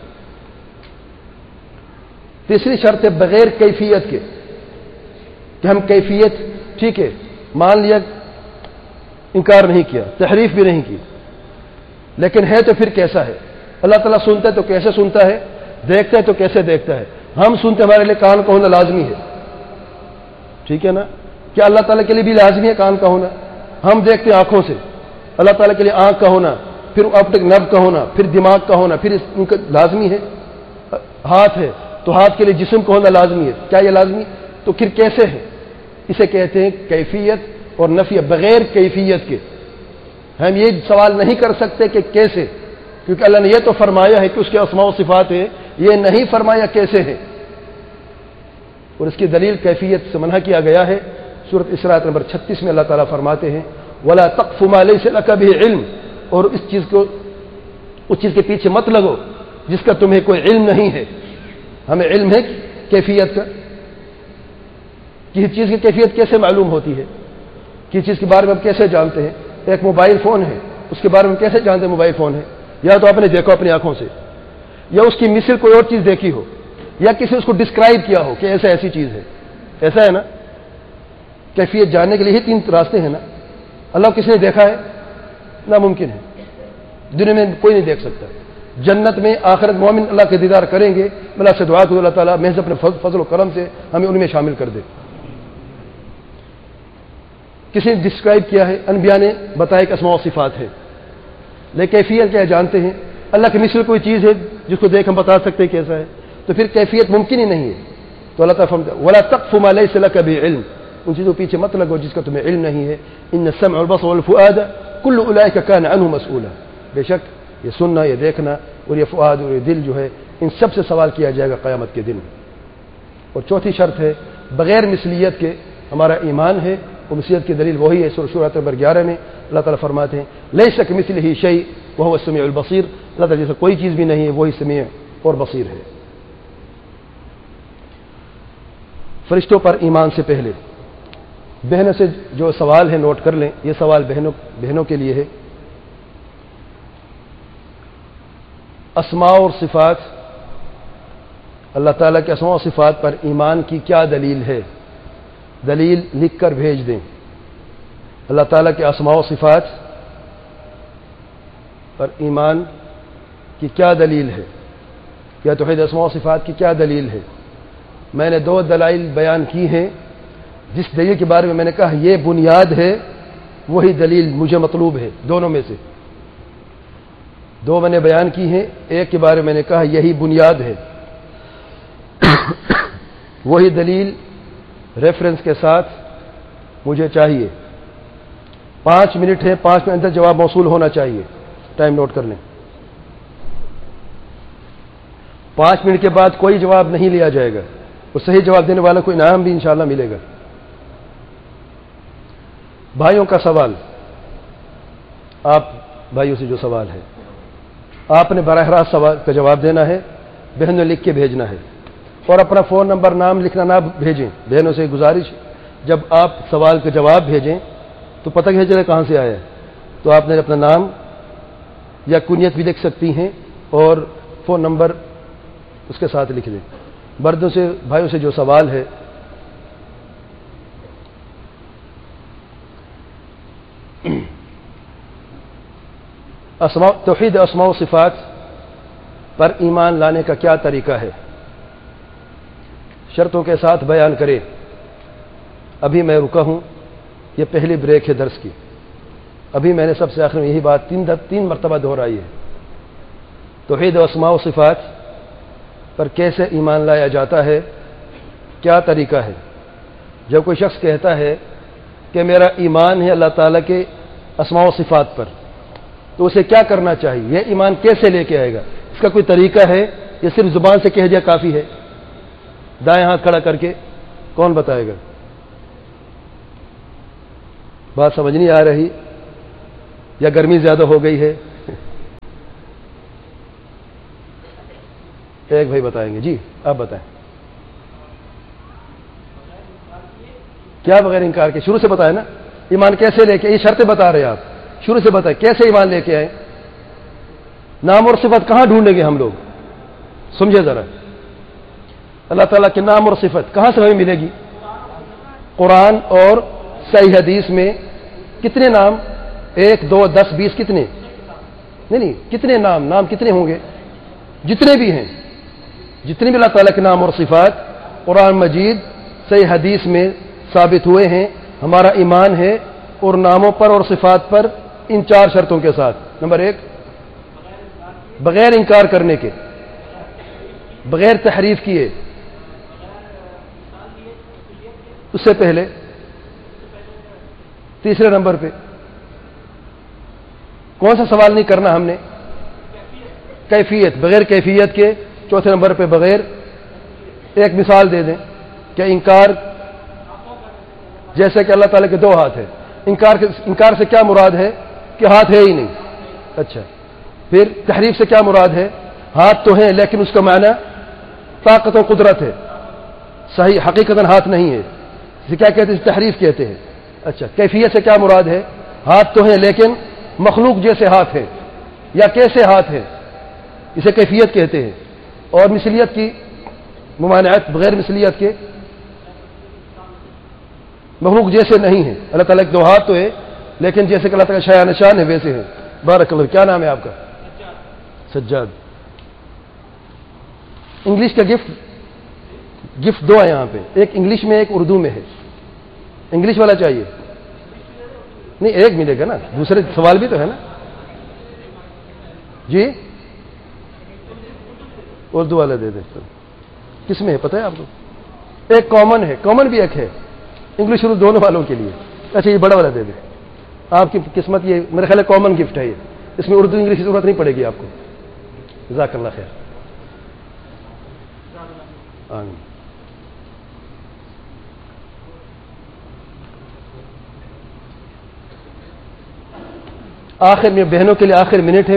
تیسری شرط ہے بغیر کیفیت کے، کہ ہم کیفیت ٹھیک ہے مان لیا، انکار نہیں کیا، تحریف بھی نہیں کی، لیکن ہے تو پھر کیسا ہے؟ اللہ تعالیٰ سنتا ہے تو کیسے سنتا ہے، دیکھتا ہے تو کیسے دیکھتا ہے. ہم سنتے ہمارے لیے کان کا ہونا لازمی ہے، ٹھیک ہے نا؟ کیا اللہ تعالیٰ کے لیے بھی لازمی ہے کان کا ہونا؟ ہم دیکھتے ہیں آنکھوں سے، اللہ تعالیٰ کے لیے آنکھ کا ہونا، پھر اپنے نب کا ہونا، پھر دماغ کا ہونا، پھر ان کا لازمی ہے. ہاتھ ہے تو ہاتھ کے لیے جسم کا ہونا لازمی ہے، کیا یہ لازمی؟ تو پھر کیسے ہے؟ اسے کہتے ہیں کیفیت اور نفی بغیر کیفیت کے. ہم یہ سوال نہیں کر سکتے کہ کیسے، کیونکہ اللہ نے یہ تو فرمایا ہے کہ اس کے اسماء و صفات ہیں، یہ نہیں فرمایا کیسے ہے. اور اس کی دلیل کیفیت سے منع کیا گیا ہے. سورۃ اسراء نمبر 36 میں اللہ تعالیٰ فرماتے ہیں وَلَا تَقْفُ مَا لَيْسَ لَكَ بِهِ عِلْمٌ، اور اس چیز کے پیچھے مت لگو جس کا تمہیں کوئی علم نہیں ہے. ہمیں علم ہے کیفیت کا. کسی چیز کی کیفیت کیسے معلوم ہوتی ہے؟ کسی چیز کے بارے میں ہم کیسے جانتے ہیں؟ ایک موبائل فون ہے، اس کے بارے میں کیسے جانتے ہیں موبائل فون ہے؟ یا تو آپ نے دیکھو اپنی آنکھوں سے، یا اس کی مثل کوئی اور چیز دیکھی ہو، یا کسی اس کو ڈسکرائب کیا ہو کہ ایسی چیز ہے. ایسا ہے نا؟ کیفیت جاننے کے لیے ہی 3 راستے ہیں نا. اللہ کس نے دیکھا ہے؟ ناممکن ہے، دنیا میں کوئی نہیں دیکھ سکتا. جنت میں آخرت مومن اللہ کے دیدار کریں گے. میں اللہ سے دعا کروں اللہ تعالیٰ محض اپنے فضل و کرم سے ہمیں ان میں شامل کر دے. کسی نے ڈسکرائب کیا ہے، انبیاء نے بتایا کہ اسماء و صفات ہے، لیکن کیفیت کیا جانتے ہیں؟ اللہ کی مثل کوئی چیز ہے جس کو دیکھ ہم بتا سکتے ہیں کیسا ہے، تو پھر کیفیت ممکن ہی نہیں ہے. تو اللہ تعالیٰ فرماتا ہے وَلَا تَقْفُ مَا لَيْسَ لَكَ بِهِ عِلْمٌ، ان چیزوں پیچھے مت لگو جس کا تمہیں علم نہیں ہے. إِنَّ السَّمْعَ وَالْبَصَرَ وَالْفُؤَادَ كُلُّ أُولَٰئِكَ كَانَ عَنْهُ مَسْئُولًا، بے شک یہ سننا، یہ دیکھنا اور یہ فؤاد اور یہ دل جو ہے ان سب سے سوال کیا جائے گا قیامت کے دن. اور چوتھی شرط ہے بغیر مثلیت کے ہمارا ایمان ہے. وہ مثلیت کی دلیل وہی ہے. سورۃ نمبر 11 میں اللہ تعالیٰ فرماتے ہیں لیس کمثلہ شیء وهو السمیع البصیر، اللہ تعالیٰ جیسا کوئی چیز بھی نہیں ہے، وہی سمیع اور بصیر ہے. فرشتوں پر ایمان سے پہلے بہنوں سے جو سوال ہے نوٹ کر لیں. یہ سوال بہنوں کے لیے ہے. اسماء اور صفات، اللہ تعالیٰ کے اسماء و صفات پر ایمان کی کیا دلیل ہے؟ دلیل لکھ کر بھیج دیں. اللہ تعالیٰ کے اسماء و صفات پر ایمان کی کیا دلیل ہے؟ یا توحید اسماء و صفات کی کیا دلیل ہے؟ میں نے 2 دلائل بیان کی ہیں. جس دلیل کے بارے میں میں نے کہا یہ بنیاد ہے، وہی دلیل مجھے مطلوب ہے. دونوں میں سے 2 میں نے بیان کی ہیں. ایک کے بارے میں میں نے کہا یہی بنیاد ہے، وہی دلیل ریفرنس کے ساتھ مجھے چاہیے. 5 منٹ ہے، 5 منٹ اندر جواب موصول ہونا چاہیے. ٹائم نوٹ کر لیں. 5 منٹ کے بعد کوئی جواب نہیں لیا جائے گا. اور صحیح جواب دینے والا کو انعام بھی انشاءاللہ ملے گا. بھائیوں کا سوال، آپ بھائیوں سے جو سوال ہے آپ نے براہ راست سوال کا جواب دینا ہے. بہنوں لکھ کے بھیجنا ہے، اور اپنا فون نمبر نام لکھنا نہ بھیجیں. بہنوں سے گزارش، جب آپ سوال کا جواب بھیجیں تو پتہ کیسے چلے کہاں سے آیا ہے. تو آپ نے اپنا نام یا کنیت بھی لکھ سکتی ہیں اور فون نمبر اس کے ساتھ لکھ دیں. مردوں سے بھائیوں سے جو سوال ہے، توحید اسماء و صفات پر ایمان لانے کا کیا طریقہ ہے؟ شرطوں کے ساتھ بیان کرے. ابھی میں رکا ہوں، یہ پہلی بریک ہے درس کی. ابھی میں نے سب سے آخر میں یہی بات 3 مرتبہ دہرائی ہے. توحید اسماء و صفات پر کیسے ایمان لایا جاتا ہے، کیا طریقہ ہے؟ جب کوئی شخص کہتا ہے کہ میرا ایمان ہے اللہ تعالیٰ کے اسماء و صفات پر، تو اسے کیا کرنا چاہیے؟ یہ ایمان کیسے لے کے آئے گا؟ اس کا کوئی طریقہ ہے یا صرف زبان سے کہہ دیا کافی ہے؟ دائیں ہاتھ کھڑا کر کے کون بتائے گا؟ بات سمجھ نہیں آ رہی یا گرمی زیادہ ہو گئی ہے؟ ایک بھائی بتائیں گے. جی آپ بتائیں. کیا بغیر انکار کے؟ شروع سے بتائیں نا. ایمان کیسے لے کے؟ یہ شرطیں بتا رہے ہیں آپ. شروع سے بتائیں کیسے ایمان لے کے آئے. نام اور صفت کہاں ڈھونڈیں گے ہم لوگ؟ سمجھے ذرا. اللہ تعالیٰ کے نام اور صفت کہاں سے ہمیں ملے گی؟ قرآن اور صحیح حدیث میں. کتنے نام؟ 1 2 10 20 کتنے؟ نہیں کتنے نام کتنے ہوں گے؟ جتنے بھی ہیں، جتنے بھی اللہ تعالیٰ کے نام اور صفات قرآن مجید صحیح حدیث میں ثابت ہوئے ہیں، ہمارا ایمان ہے اور ناموں پر اور صفات پر ان 4 شرطوں کے ساتھ. نمبر 1 بغیر انکار کرنے کے، بغیر تحریف کیے. اس سے پہلے تیسرے نمبر پہ کون سا سوال نہیں کرنا ہم نے؟ کیفیت، بغیر کیفیت کے. چوتھے نمبر پہ بغیر. ایک مثال دے دیں کہ انکار جیسے کہ اللہ تعالیٰ کے 2 ہاتھ ہیں. انکار سے کیا مراد ہے؟ کہ ہاتھ ہے ہی نہیں. اچھا، پھر تحریف سے کیا مراد ہے؟ ہاتھ تو ہیں لیکن اس کا معنی طاقت و قدرت ہے، صحیح حقیقتاً ہاتھ نہیں ہے. اسے کیا کہتے ہیں؟ تحریف کہتے ہیں. اچھا، کیفیت سے کیا مراد ہے؟ ہاتھ تو ہیں لیکن مخلوق جیسے ہاتھ ہے یا کیسے ہاتھ ہے، اسے کیفیت کہتے ہیں. اور مثلیت کی ممانعت، بغیر مثلیت کے مخلوق جیسے نہیں ہے. اللہ تعالیٰ کے 2 ہاتھ تو ہے لیکن جیسے کہ اللہ تعالیٰ کا شایان نشان ہے ویسے ہے. بارک اللہ. کیا نام ہے آپ کا؟ سجاد. انگلش کا گفٹ 2 ہے یہاں پہ، ایک انگلش میں ایک اردو میں ہے. انگلش والا چاہیے؟ نہیں، ایک ملے گا نا، دوسرے سوال بھی تو ہے نا. جی اردو والا دے دیں. کس میں ہے پتہ ہے آپ کو؟ ایک کامن ہے، کامن بھی ایک ہے، انگلش اردو دونوں والوں کے لیے. اچھا، یہ بڑا والا دے دیں. آپ کی قسمت یہ میرے خیال ہے کامن گفٹ ہے یہ، اس میں اردو انگلش کی ضرورت نہیں پڑے گی آپ کو. جزاک اللہ خیر. آمین. آخر میں بہنوں کے لیے آخر منٹ ہے،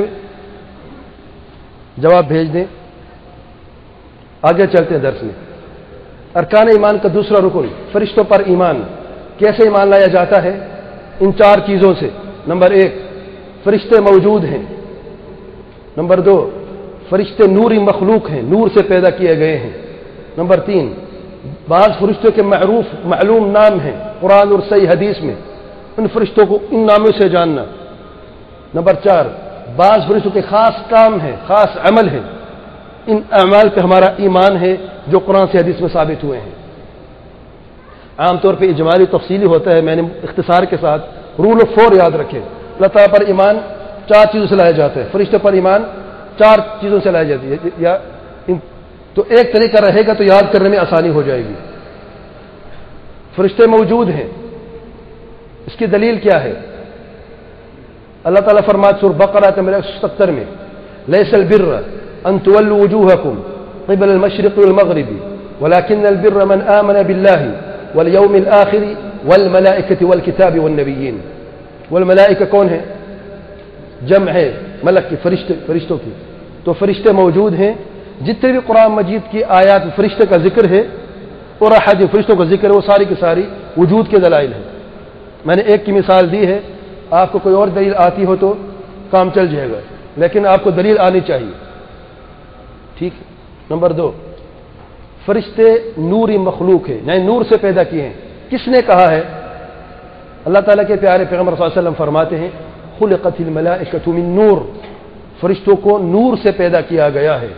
جواب بھیج دیں. آگے چلتے ہیں درس میں. ارکان ایمان کا دوسرا رکن فرشتوں پر ایمان. کیسے ایمان لایا جاتا ہے؟ ان 4 چیزوں سے. نمبر 1 فرشتے موجود ہیں. نمبر 2 فرشتے نوری مخلوق ہیں، نور سے پیدا کیے گئے ہیں. نمبر 3 بعض فرشتوں کے معلوم نام ہیں قرآن اور صحیح حدیث میں، ان فرشتوں کو ان ناموں سے جاننا. نمبر 4 بعض فرشتوں کے خاص کام ہیں، خاص عمل ہیں، ان اعمال پہ ہمارا ایمان ہے جو قرآن سے حدیث میں ثابت ہوئے ہیں. عام طور پہ اجمالی تفصیلی ہوتا ہے، میں نے اختصار کے ساتھ رول آف 4 یاد رکھے. اللہ تعالیٰ پر ایمان 4 چیزوں سے لایا جاتا ہے، فرشتے پر ایمان 4 چیزوں سے لائی جاتی ہے. یا تو ایک طریقہ رہے گا تو یاد کرنے میں آسانی ہو جائے گی. فرشتے موجود ہیں، اس کی دلیل کیا ہے؟ اللہ تعالیٰ فرماتے سورہ بقرہ نمبر 170 میں لیس البر ان تولوا وجوهكم قبل المشرق والمغرب ولكن البر من آمن بالله واليوم الآخر والملائكة والكتاب والنبيين. والملائکہ کون ہے؟ جمع ہے ملک کی، فرشتوں کی. تو فرشتے موجود ہیں. جتنے بھی قرآن مجید کی آیات فرشتے کا ذکر ہے اور احادیث فرشتوں کا ذکر ہے، وہ ساری کی ساری وجود کے دلائل ہیں. میں نے ایک کی مثال دی ہے، آپ کو کوئی اور دلیل آتی ہو تو کام چل جائے گا، لیکن آپ کو دلیل آنی چاہیے. ٹھیک ہے. نمبر 2 فرشتے نوری مخلوق ہے، یعنی نور سے پیدا کیے ہیں. کس نے کہا ہے؟ اللہ تعالیٰ کے پیارے پیغمبر صلی اللہ علیہ وسلم فرماتے ہیں خلقت الملائکۃ من نور، فرشتوں کو نور سے پیدا کیا گیا ہے.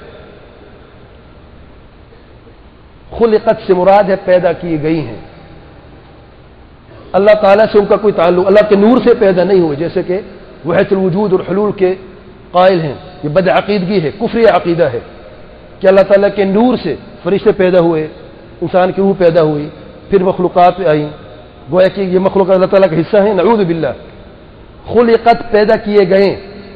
خلقت سے مراد ہے پیدا کی گئی ہیں. اللہ تعالیٰ سے ان کا کوئی تعلق، اللہ کے نور سے پیدا نہیں ہوئے، جیسے کہ وحدت الوجود اور حلول کے قائل ہیں. یہ بد عقیدگی ہے، کفری عقیدہ ہے کہ اللہ تعالیٰ کے نور سے فرشتے پیدا ہوئے، انسان کی روح پیدا ہوئی، پھر مخلوقات آئیں، گویا کہ یہ مخلوقات اللہ تعالیٰ کا حصہ ہیں. نعوذ باللہ. خلقت پیدا کیے گئے.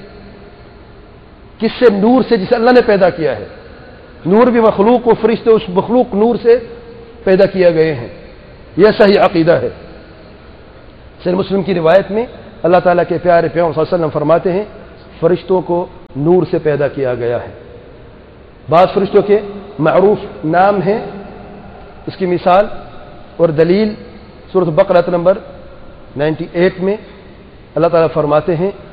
کس سے؟ نور سے، جسے اللہ نے پیدا کیا ہے. نور بھی مخلوق و فرشتے اس مخلوق نور سے پیدا کیے گئے ہیں. یہ صحیح عقیدہ ہے. صحیح مسلم کی روایت میں اللہ تعالیٰ کے پیارے پیغمبر صلی اللہ علیہ وسلم فرماتے ہیں فرشتوں کو نور سے پیدا کیا گیا ہے. بعض فرشتوں کے معروف نام ہیں. اس کی مثال اور دلیل سورۃ بقرہ نمبر 98 میں اللہ تعالیٰ فرماتے ہیں